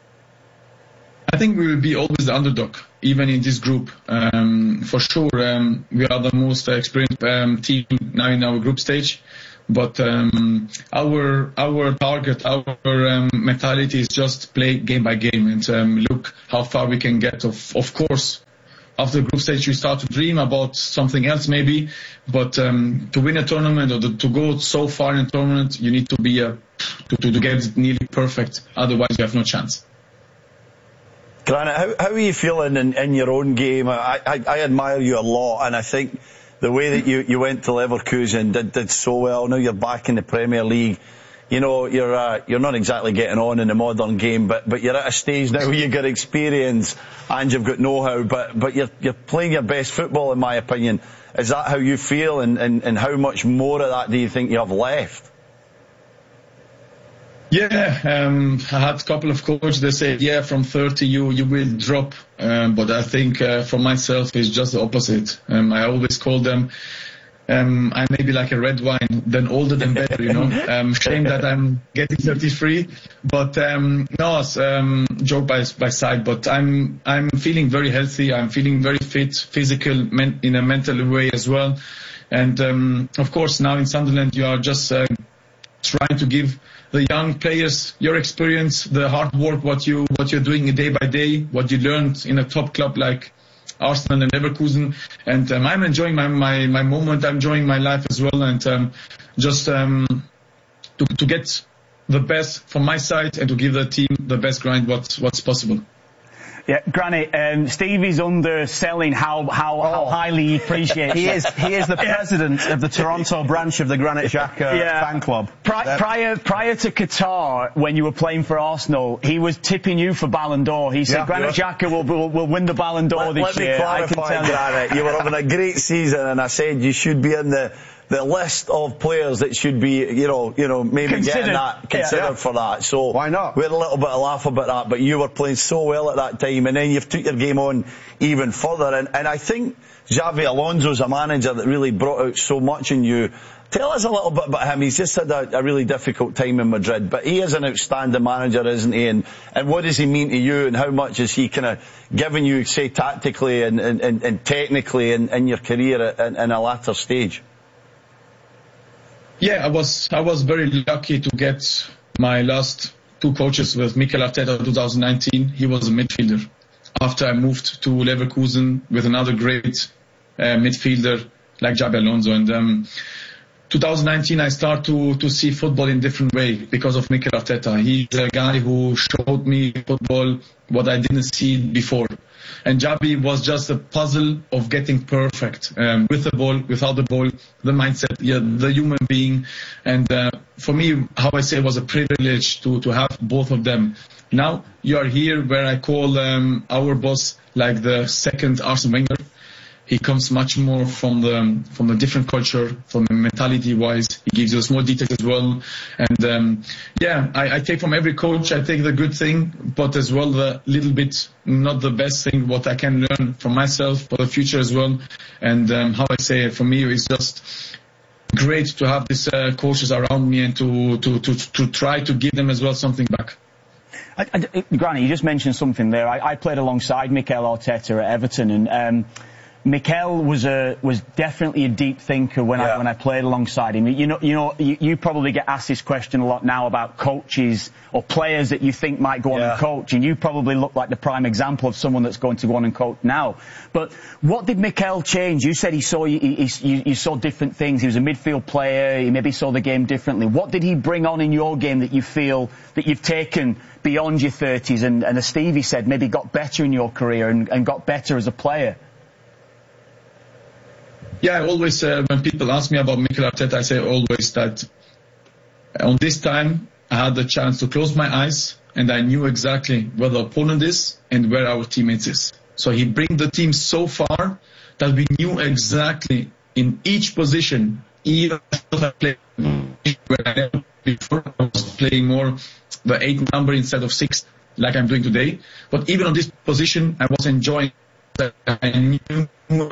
I think we will be always the underdog, even in this group. Um, for sure, um, we are the most experienced um, team now in our group stage. But um, our our target, our um, mentality is just play game by game and um, look how far we can get. Of of course, after the group stage, you start to dream about something else maybe. But um, to win a tournament or to, to go so far in a tournament, you need to be a, to, to to get it nearly perfect. Otherwise, you have no chance. Granit, how, how are you feeling in, in your own game? I, I, I admire you a lot, and I think the way that you, you went to Leverkusen did, did so well. Now you're back in the Premier League. You know, you're uh, you're not exactly getting on in the modern game, but, but you're at a stage now where you've got experience and you've got know-how, but, but you're, you're playing your best football, in my opinion. Is that how you feel, and, and, and how much more of that do you think you have left? Yeah, um, I had a couple of coaches that said, yeah, from thirty you, you will drop. Um, but I think uh, for myself, it's just the opposite. Um, I always call them, um, I may be like a red wine, then older than better, you know. Um, shame that I'm getting thirty-three. But um, no, um, joke by, by side, but I'm I'm feeling very healthy. I'm feeling very fit, physical, men- in a mental way as well. And um, of course, now in Sunderland, you are just uh, trying to give the young players your experience, the hard work, what you what you're doing day by day, what you learned in a top club like Arsenal and Leverkusen, and um, I'm enjoying my, my my moment. I'm enjoying my life as well, and um, just um, to to get the best from my side and to give the team the best grind what what's possible. Yeah, Granit, um, Stevie's underselling how how, how highly he appreciates he is he is the president of the Toronto branch of the Granit Xhaka yeah. fan club. Pri- prior prior to Qatar, when you were playing for Arsenal, he was tipping you for Ballon d'Or. He said yeah, Granit yeah. Xhaka will, will will win the Ballon d'Or let, this let year. Let me clarify, Granit. You were having a great season, and I said you should be in the. the list of players that should be, you know, you know, maybe considered. getting that considered yeah, yeah. for that. So why not? We had a little bit of laugh about that, but you were playing so well at that time, and then you've took your game on even further. And, and I think Xabi Alonso's a manager that really brought out so much in you. Tell us a little bit about him. He's just had a, a really difficult time in Madrid, but he is an outstanding manager, isn't he? And, and what does he mean to you, and how much is he kind of giving you, say, tactically and, and, and, and technically in, in your career in, in a latter stage? Yeah, I was I was very lucky to get my last two coaches with Mikel Arteta in twenty nineteen. He was a midfielder. After I moved to Leverkusen with another great uh, midfielder like Xabi Alonso, and um, twenty nineteen I start to to see football in a different way because of Mikel Arteta. He's a guy who showed me football what I didn't see before. And Xabi was just a puzzle of getting perfect, um, with the ball, without the ball, the mindset, yeah, the human being. And uh, for me, how I say, it was a privilege to, to have both of them. Now you are here where I call um, our boss like the second Arsene Wenger. He comes much more from the from the different culture, from the mentality wise. He gives you small details as well. And um, yeah, I, I take from every coach, I take the good thing, but as well the little bit not the best thing, what I can learn from myself for the future as well. And um, how I say it, for me, it's just great to have these uh, coaches around me and to, to, to, to try to give them as well something back. I, I, Granit, you just mentioned something there. I, I played alongside Mikel Arteta at Everton, and um, Mikel was a was definitely a deep thinker when yeah. I when I played alongside him. You know, you know, you, you probably get asked this question a lot now about coaches or players that you think might go on yeah. and coach, and you probably look like the prime example of someone that's going to go on and coach now. But what did Mikel change? You said he saw you, he, he, you saw different things. He was a midfield player. He maybe saw the game differently. What did he bring on in your game that you feel that you've taken beyond your thirties and, and as Stevie said, maybe got better in your career and, and got better as a player? Yeah, I always, uh, when people ask me about Mikel Arteta, I say always that on this time, I had the chance to close my eyes and I knew exactly where the opponent is and where our teammates is. So he bring the team so far that we knew exactly in each position, even if I played where I never before I was playing more the eight number instead of six, like I'm doing today. But even on this position, I was enjoying that. I knew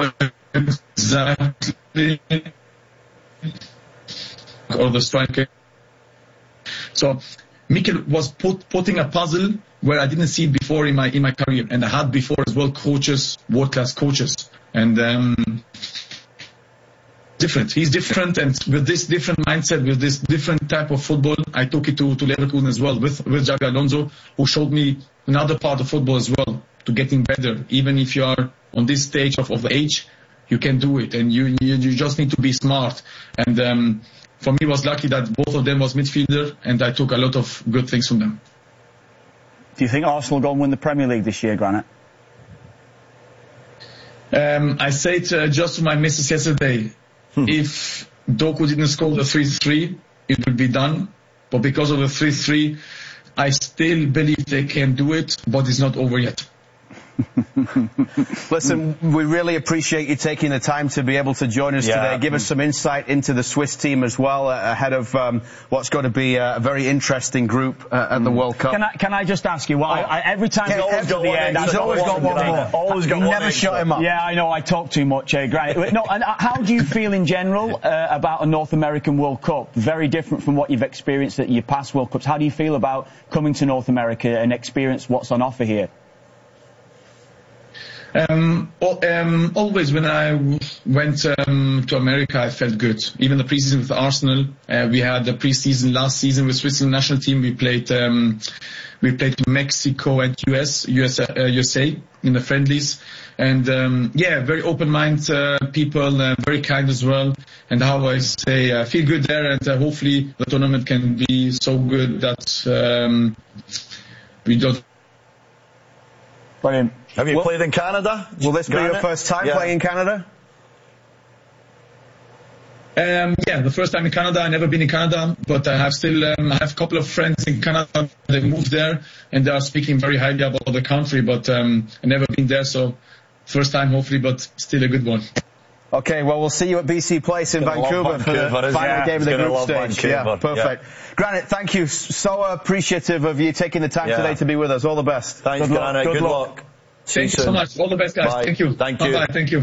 exactly or the striker. So Mikel was put, putting a puzzle where I didn't see it before in my in my career, and I had before as well coaches, world class coaches, and um, different. He's different, and with this different mindset, with this different type of football, I took it to to Leverkusen as well with with Xabi Alonso, who showed me another part of football as well, to getting better. Even if you are on this stage of, of the age, you can do it, and you you, you just need to be smart. And um, for me, it was lucky that both of them was midfielder, and I took a lot of good things from them. Do you think Arsenal go and win the Premier League this year, Granit? Um, I said uh, just to my missus yesterday, hmm. if Doku didn't score the three three, it would be done. But because of the three three, I still believe they can do it, but it's not over yet. Listen, we really appreciate you taking the time to be able to join us yeah. today. Give us some insight into the Swiss team as well, uh, ahead of um, what's going to be a very interesting group uh, at the World Cup. Can I, can I just ask you, well, I, I, every time he's always got one end, he's always got one more. Always got one. Never shut him up. Yeah, I know, I talk too much, eh, Granit. No, and how do you feel in general uh, about a North American World Cup? Very different from what you've experienced at your past World Cups. How do you feel about coming to North America and experience what's on offer here? Um, um, always when I went um, to America, I felt good. Even the preseason with Arsenal, uh, we had the preseason last season with Switzerland national team. We played, um, we played Mexico and U S, U S, uh, U S A in the friendlies, and um, yeah, very open-minded uh, people, uh, very kind as well. And how I say, I uh, feel good there, and uh, hopefully the tournament can be so good that um, we don't. Brilliant. Have you well, played in Canada? Will this be your first time yeah. playing in Canada? Um, yeah, the first time in Canada. I've never been in Canada, but I have still um, I have a couple of friends in Canada. They moved there, and they are speaking very highly about the country. But um, I've never been there, so first time hopefully, but still a good one. Okay, well, we'll see you at B C Place in Vancouver for the final yeah, game of the group stage. Vancouver. Yeah, perfect. Yeah. Granit, thank you. So appreciative of you taking the time yeah. today to be with us. All the best. Thanks, good Granit. Luck. Good, good luck. luck. Thank you so much. All the best, guys. Bye. Thank you. Thank you. Bye-bye. Thank you.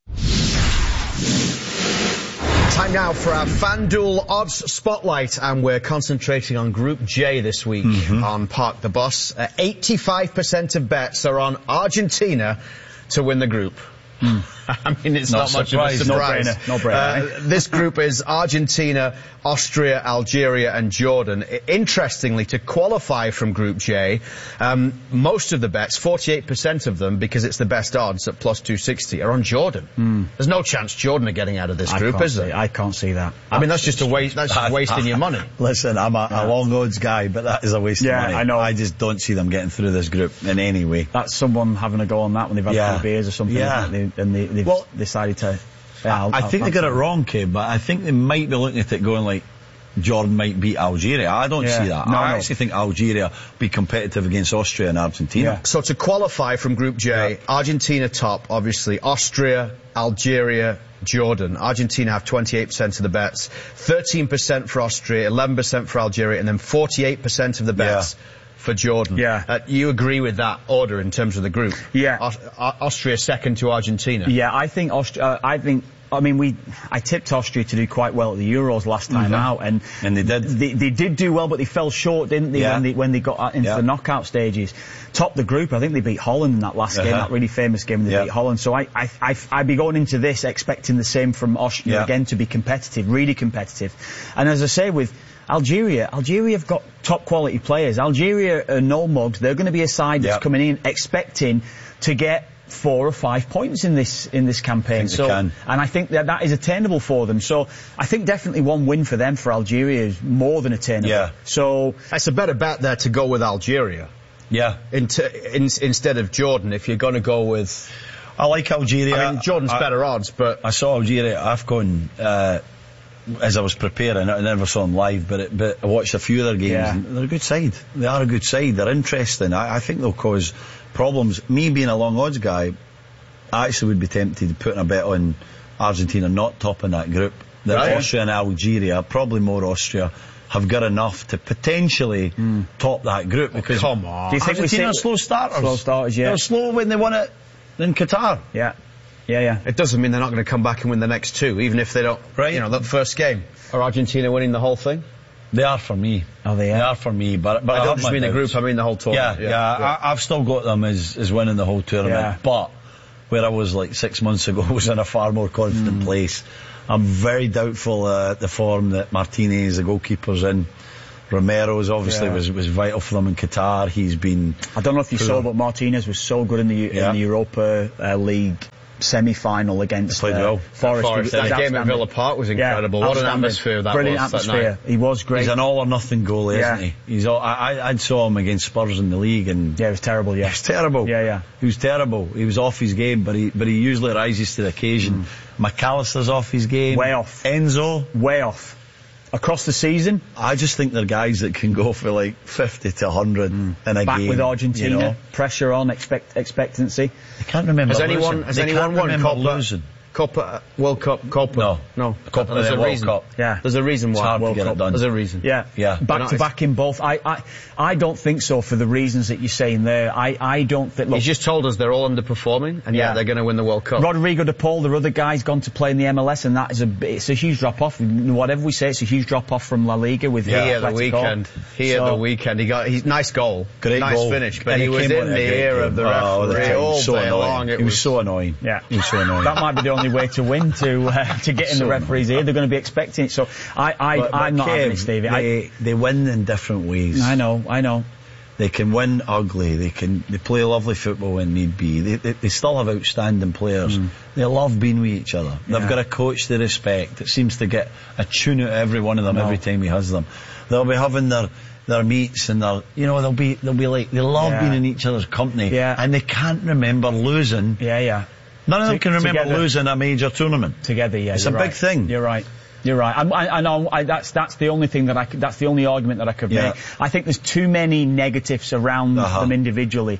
Time now for our FanDuel Odds Spotlight, and we're concentrating on Group J this week mm-hmm. on Park the Bus. Uh, eighty-five percent of bets are on Argentina to win the group. Mm. I mean, it's not, not much surprise. of a surprise. No brainer. No brainer. Uh, this group is Argentina, Austria, Algeria and Jordan. I- interestingly, to qualify from Group J, um, most of the bets, forty-eight percent of them, because it's the best odds at plus two sixty, are on Jordan. Mm. There's no chance Jordan are getting out of this group, is there? See, I can't see that. I mean, that's just a waste. That's just wasting your money. Listen, I'm a, yeah. a long odds guy, but that is a waste yeah, of money. I know. I just don't see them getting through this group in any way. That's someone having a go on that when they've had yeah. a few beers or something, yeah. they, and they, they've well, decided to... Yeah, I'll, I I'll think they got it wrong, Kay, but I think they might be looking at it going like, Jordan might beat Algeria. I don't yeah. see that. No, I no. actually think Algeria will be competitive against Austria and Argentina. Yeah. So to qualify from Group J, yeah. Argentina top, obviously, Austria, Algeria, Jordan. Argentina have twenty-eight percent of the bets, thirteen percent for Austria, eleven percent for Algeria, and then forty-eight percent of the bets yeah. for Jordan. Yeah. Uh, you agree with that order in terms of the group? Yeah. Aust- Austria second to Argentina. Yeah, I think Austria, uh, I think, I mean, we, I tipped Austria to do quite well at the Euros last time mm-hmm. out, and, and they did. They, they did do well, but they fell short, didn't they, yeah. when they, when they got into yeah. the knockout stages. Topped the group, I think they beat Holland in that last uh-huh. game, that really famous game, they yeah. beat Holland. So I, I, I, I'd be going into this expecting the same from Austria yeah. again, to be competitive, really competitive. And as I say, with Algeria, Algeria have got top quality players. Algeria are no mugs. They're going to be a side that's yeah. coming in expecting to get four or five points in this in this campaign. So, and I think that that is attainable for them. So I think definitely one win for them, for Algeria, is more than attainable. Yeah. So it's a better bet there to go with Algeria. Yeah. Into, in, instead of Jordan, if you're going to go with. I like Algeria. I mean, Jordan's I, better odds, but I saw Algeria at AFCON uh, as I was preparing. I never saw them live, but it, but I watched a few of their games. Yeah. And they're a good side. They are a good side. They're interesting. I, I think they'll cause problems. Me being a long odds guy, I actually would be tempted to put a bet on Argentina not topping that group. that Right. Austria and Algeria, probably more Austria, have got enough to potentially Mm. top that group. Because come on. Do you think we Argentina are see- slow starters? Slow starters, yeah. They were slow when they won it in Qatar. Yeah. Yeah, yeah. It doesn't mean they're not going to come back and win the next two, even if they don't, Right. you know, that first game. Are Argentina winning the whole thing? They are for me. Oh, they are? They are for me, but, but I I don't have just my mean the doubts. group, I mean the whole tournament. Yeah, yeah, Yeah. I, I've still got them as, as winning the whole tournament, Yeah. but where I was like six months ago was in a far more confident Mm. place. I'm very doubtful uh, the form that Martinez, the goalkeeper's in. Romero's obviously Yeah. was, was vital for them in Qatar. He's been... I don't know if you Poor. saw, but Martinez was so good in the, Yeah. in the Europa uh, League semi-final against He played uh, well. Forest. Forest, He was- that he was game at outstanding. Villa Park was Yeah, incredible. What an outstanding. atmosphere that Brilliant was that atmosphere. night. He was great. He's an all or nothing goalie, Yeah. isn't he? He's all, I, I, I saw him against Spurs in the league and... Yeah, it was terrible, yeah. He was terrible. Yeah, yeah. He was terrible. He was off his game, but he, but he usually rises to the occasion. McAllister's off his game. Way off. Enzo. Way off. Across the season, I just think they're guys that can go for like fifty to one hundred in a back game. with Argentina, You know? pressure on, expect, expectancy. I can't remember Has anyone, losing. has They anyone can't won remember Copa, losing. Copa, World Cup, Copa? No. No. Copa There's of a the World reason. Cup. Yeah. There's a reason It's why. hard to World get it Cup. done. There's a reason. Yeah, Yeah. Back to back in both. I, I, I don't think so for the reasons that you're saying there. I, I don't think. Look, He's just told us they're all underperforming, and Yeah. yeah, they're going to win the World Cup. Rodrigo de Paul, their other guy's gone to play in the M L S, and that is a it's a huge drop off. Whatever we say, it's a huge drop off from La Liga with Here uh, the Atletico. weekend. Here So- the weekend. He got he's nice goal, Great nice goal. finish, but And he he was came in on the a great ear game. of the Oh, the referee time. all So day annoying. long. It He was so annoying. Yeah, He was so annoying. That might be the only way to win to uh, to get in So the referee's ear. They're going to be expecting it. So I, I, But- but I'm not Kev, having it, Stevie. I, They, they win in different ways. I know, I know. They can win ugly. They can. They play lovely football when need be. They, they, they still have outstanding players. Mm. They love being with each other. They've Yeah. got a coach they respect. It seems to get a tune out of every one of them No. every time he has them. They'll be having their their meets and their, you know, they'll be they'll be like they love Yeah. being in each other's company. Yeah. And they can't remember losing. Yeah, yeah. None of them To- can remember together. losing a major tournament. Together, yeah. It's you're a right. big thing. You're right. You're right. I, I, I know. I, that's that's the only thing that I could, that's the only argument that I could Yeah. make. I think there's too many negatives around Uh-huh. them individually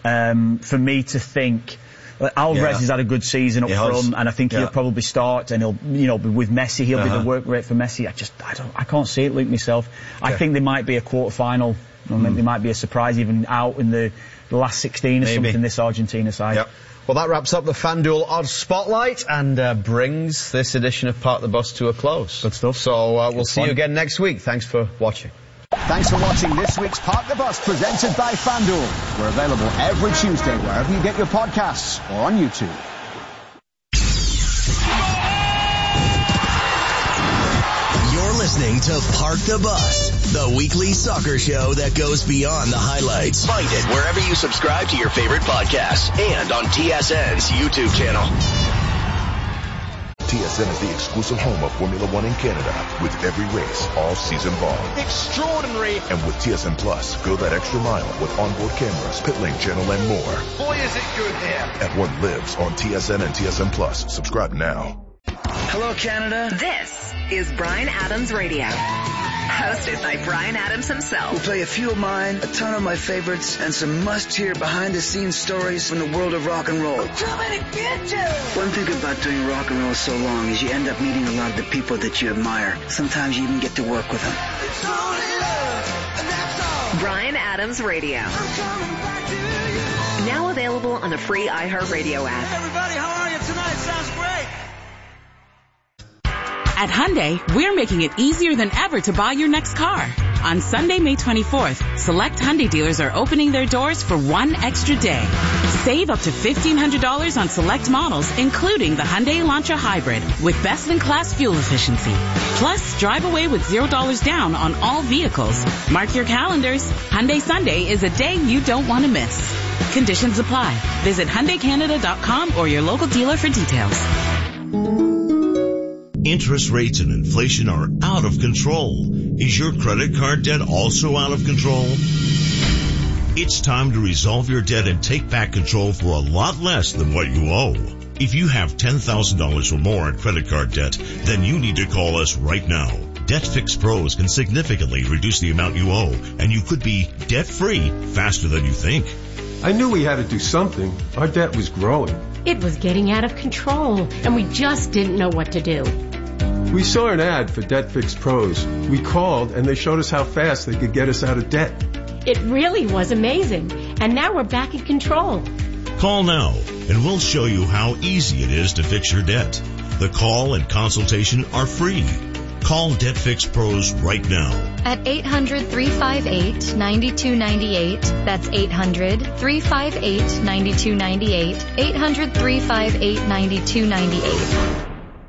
um, for me to think. Like, Alvarez Yeah. has had a good season up He has. front, and I think Yeah. he'll probably start, and he'll, you know, with Messi, he'll be Uh-huh. the work rate for Messi. I just, I don't, I can't see it, Luke, myself. I Okay. think they might be a quarter final. Or maybe they might be a surprise, even out in the, the last sixteen or Maybe. something. This Argentina side. Yep. Well, that wraps up the FanDuel Odds Spotlight and uh, brings this edition of Park the Bus to a close. Good stuff. So uh, we'll Good see fun. you again next week. Thanks for watching. Thanks for watching this week's Park the Bus presented by FanDuel. We're available every Tuesday wherever you get your podcasts or on YouTube. You're listening to Park the Bus, the weekly soccer show that goes beyond the highlights. Find it wherever you subscribe to your favorite podcasts and on T S N's YouTube channel. T S N is the exclusive home of Formula One in Canada, with every race all season long. Extraordinary. And with T S N Plus, go that extra mile with onboard cameras, pit lane channel, and more. Boy, is it good here. Everyone lives on T S N and T S N Plus. Subscribe now. Hello, Canada. This is Bryan Adams Radio, hosted by Bryan Adams himself. We'll play a few of mine, a ton of my favorites, and some must-hear behind-the-scenes stories from the world of rock and roll. I'm coming to get you. One thing about doing rock and roll so long is you end up meeting a lot of the people that you admire. Sometimes you even get to work with them. It's only love, and that's all. Bryan Adams Radio. I'm coming back to you. Now available on the free iHeartRadio app. Hey, everybody, how are you tonight? Sounds great. At Hyundai, we're making it easier than ever to buy your next car. On Sunday, May twenty-fourth, select Hyundai dealers are opening their doors for one extra day. Save up to fifteen hundred dollars on select models, including the Hyundai Elantra Hybrid, with best-in-class fuel efficiency. Plus, drive away with zero dollars down on all vehicles. Mark your calendars. Hyundai Sunday is a day you don't want to miss. Conditions apply. Visit Hyundai Canada dot com or your local dealer for details. Interest rates and inflation are out of control. Is your credit card debt also out of control? It's time to resolve your debt and take back control for a lot less than what you owe. If you have ten thousand dollars or more in credit card debt, then you need to call us right now. Debt Fix Pros can significantly reduce the amount you owe, and you could be debt-free faster than you think. I knew we had to do something. Our debt was growing. It was getting out of control, and we just didn't know what to do. We saw an ad for Debt Fix Pros. We called and they showed us how fast they could get us out of debt. It really was amazing. And now we're back in control. Call now and we'll show you how easy it is to fix your debt. The call and consultation are free. Call Debt Fix Pros right now. At eight hundred, three five eight, nine two nine eight. That's eight hundred, three five eight, nine two nine eight. eight hundred, three five eight, nine two nine eight.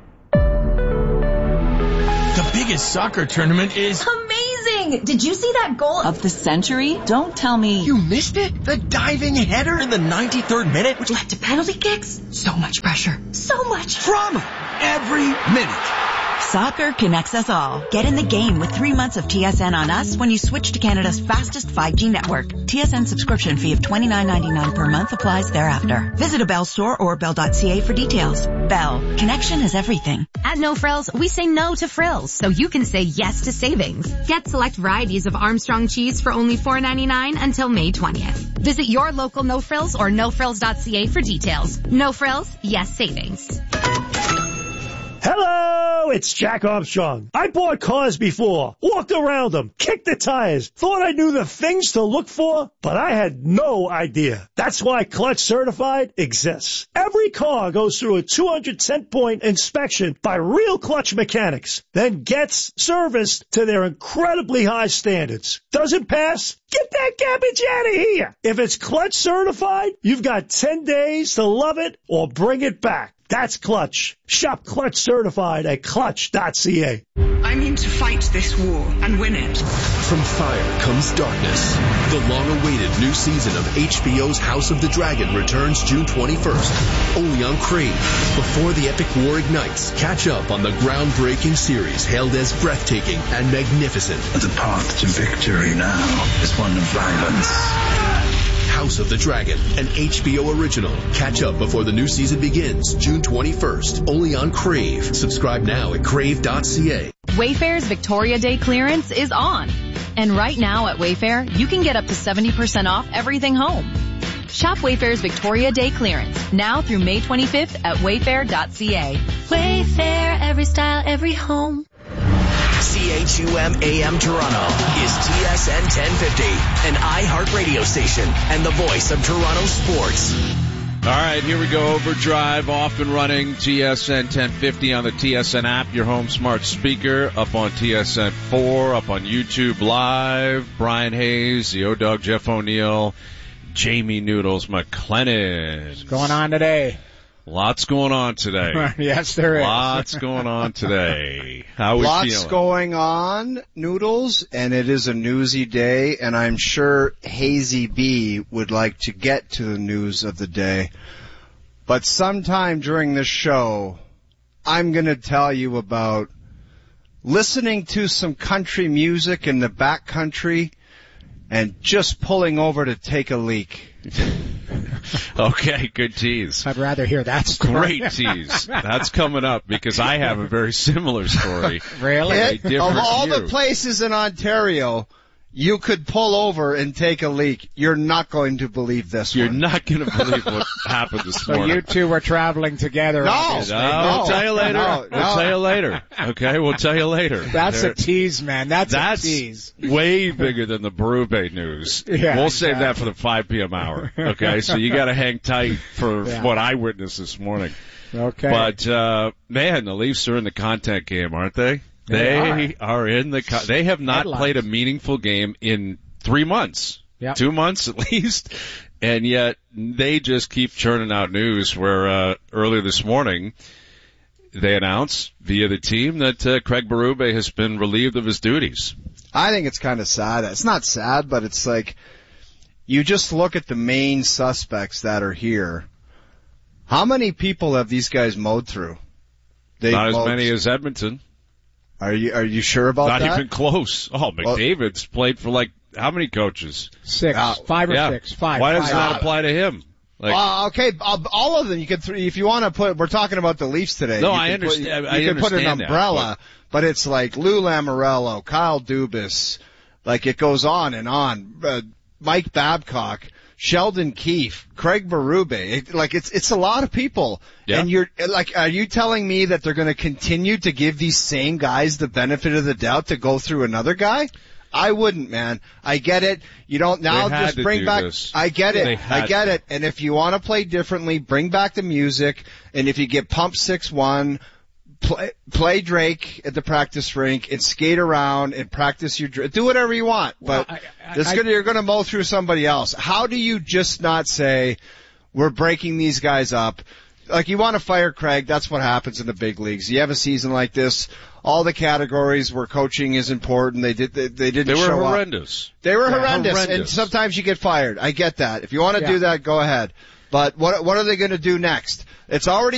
The biggest soccer tournament is amazing! Did you see that goal of the century? Don't tell me you missed it. The diving header in the ninety-third minute, which led to penalty kicks. So much pressure. So much drama every minute. Soccer connects us all. Get in the game with three months of T S N on us when you switch to Canada's fastest five G network. T S N subscription fee of twenty-nine ninety-nine per month applies thereafter. Visit a Bell store or bell dot c a for details. Bell. Connection is everything. At No Frills, we say no to frills, so you can say yes to savings. Get select varieties of Armstrong cheese for only four ninety-nine until May twentieth. Visit your local No Frills or no frills dot c a for details. No Frills, yes savings. Hello, it's Jack Armstrong. I bought cars before, walked around them, kicked the tires, thought I knew the things to look for, but I had no idea. That's why Clutch Certified exists. Every car goes through a two hundred ten point inspection by real Clutch mechanics, then gets serviced to their incredibly high standards. Doesn't pass? Get that garbage out of here. If it's Clutch Certified, you've got ten days to love it or bring it back. That's Clutch. Shop Clutch Certified at clutch dot c a. I mean to fight this war and win it. From fire comes darkness. The long-awaited new season of H B O's House of the Dragon returns June twenty-first, only on Crave. Before the epic war ignites, catch up on the groundbreaking series hailed as breathtaking and magnificent. The path to victory now is one of violence. House of the Dragon, an H B O original. Catch up before the new season begins, June twenty-first, only on Crave. Subscribe now at crave dot c a. Wayfair's Victoria Day clearance is on. And right now at Wayfair, you can get up to seventy percent off everything home. Shop Wayfair's Victoria Day clearance, now through May twenty-fifth at wayfair dot c a. Wayfair, every style, every home. C H U M A M Toronto is T S N ten fifty, an iHeart radio station and the voice of Toronto sports. All right, here we go. Overdrive off and running. T S N ten fifty on the T S N app, your home smart speaker, up on T S N four, up on YouTube Live. Brian Hayes, the O-Dog, Jeff O'Neill, Jamie Noodles McLennan. What's going on today? Lots going on today. Yes, there is. Lots going on today. How we Lots feeling? going on, Noodles, and it is a newsy day, and I'm sure Hazy B would like to get to the news of the day. But sometime during this show, I'm going to tell you about listening to some country music in the back country and just pulling over to take a leak. Okay, good tease. I'd rather hear that story. Great tease. That's coming up because I have a very similar story. Really? It, of all view. the places in Ontario you could pull over and take a leak, you're not going to believe this You're one. not going to believe what happened this so morning. you two were traveling together. No, no, no. We'll tell you later. No, no. We'll tell you later. Okay, we'll tell you later. That's there, a tease, man. That's, that's a tease. way bigger than the Berube news. Yeah, we'll exactly. save that for the five p.m. hour. Okay, so you got to hang tight for yeah. what I witnessed this morning. Okay. But, uh, man, the Leafs are in the contact game, aren't they? They, they are. are in the, co- they have not Headlines. played a meaningful game in three months. Yep. Two months at least. And yet they just keep churning out news where, uh, earlier this morning, they announced via the team that, uh, Craig Berube has been relieved of his duties. I think it's kind of sad. It's not sad, but it's like, you just look at the main suspects that are here. How many people have these guys mowed through? They've Not as mowed... many as Edmonton. Are you are you sure about Not that? Not even close. Oh, McDavid's well, played for like how many coaches? Six, uh, five or yeah. six, five. Why does five. it not apply to him? Like, uh, okay, all of them. You could, if you want to put, we're talking about the Leafs today. No, you I understand. Put, you you can put an umbrella, that, but... but it's like Lou Lamoriello, Kyle Dubas, like it goes on and on. Uh, Mike Babcock Sheldon Keefe, Craig Berube. It, like it's it's a lot of people. Yeah. And you're like, are you telling me that they're going to continue to give these same guys the benefit of the doubt to go through another guy? I wouldn't, man. I get it. You don't now They had just to bring do back. this. I get They it. had I get to. it. And if you want to play differently, bring back the music. And if you get pumped six one, play play Drake at the practice rink and skate around and practice your dr- do whatever you want. But Well, I- I- it's I- gonna you're gonna mow through somebody else. How do you just not say we're breaking these guys up? Like, you want to fire Craig, that's what happens in the big leagues. You have a season like this, all the categories where coaching is important, they did, they, they didn't They were show up. horrendous. They were Yeah, horrendous, and horrendous. sometimes you get fired. I get that. If you want to Yeah. do that, go ahead. But what, what are they going to do next? It's already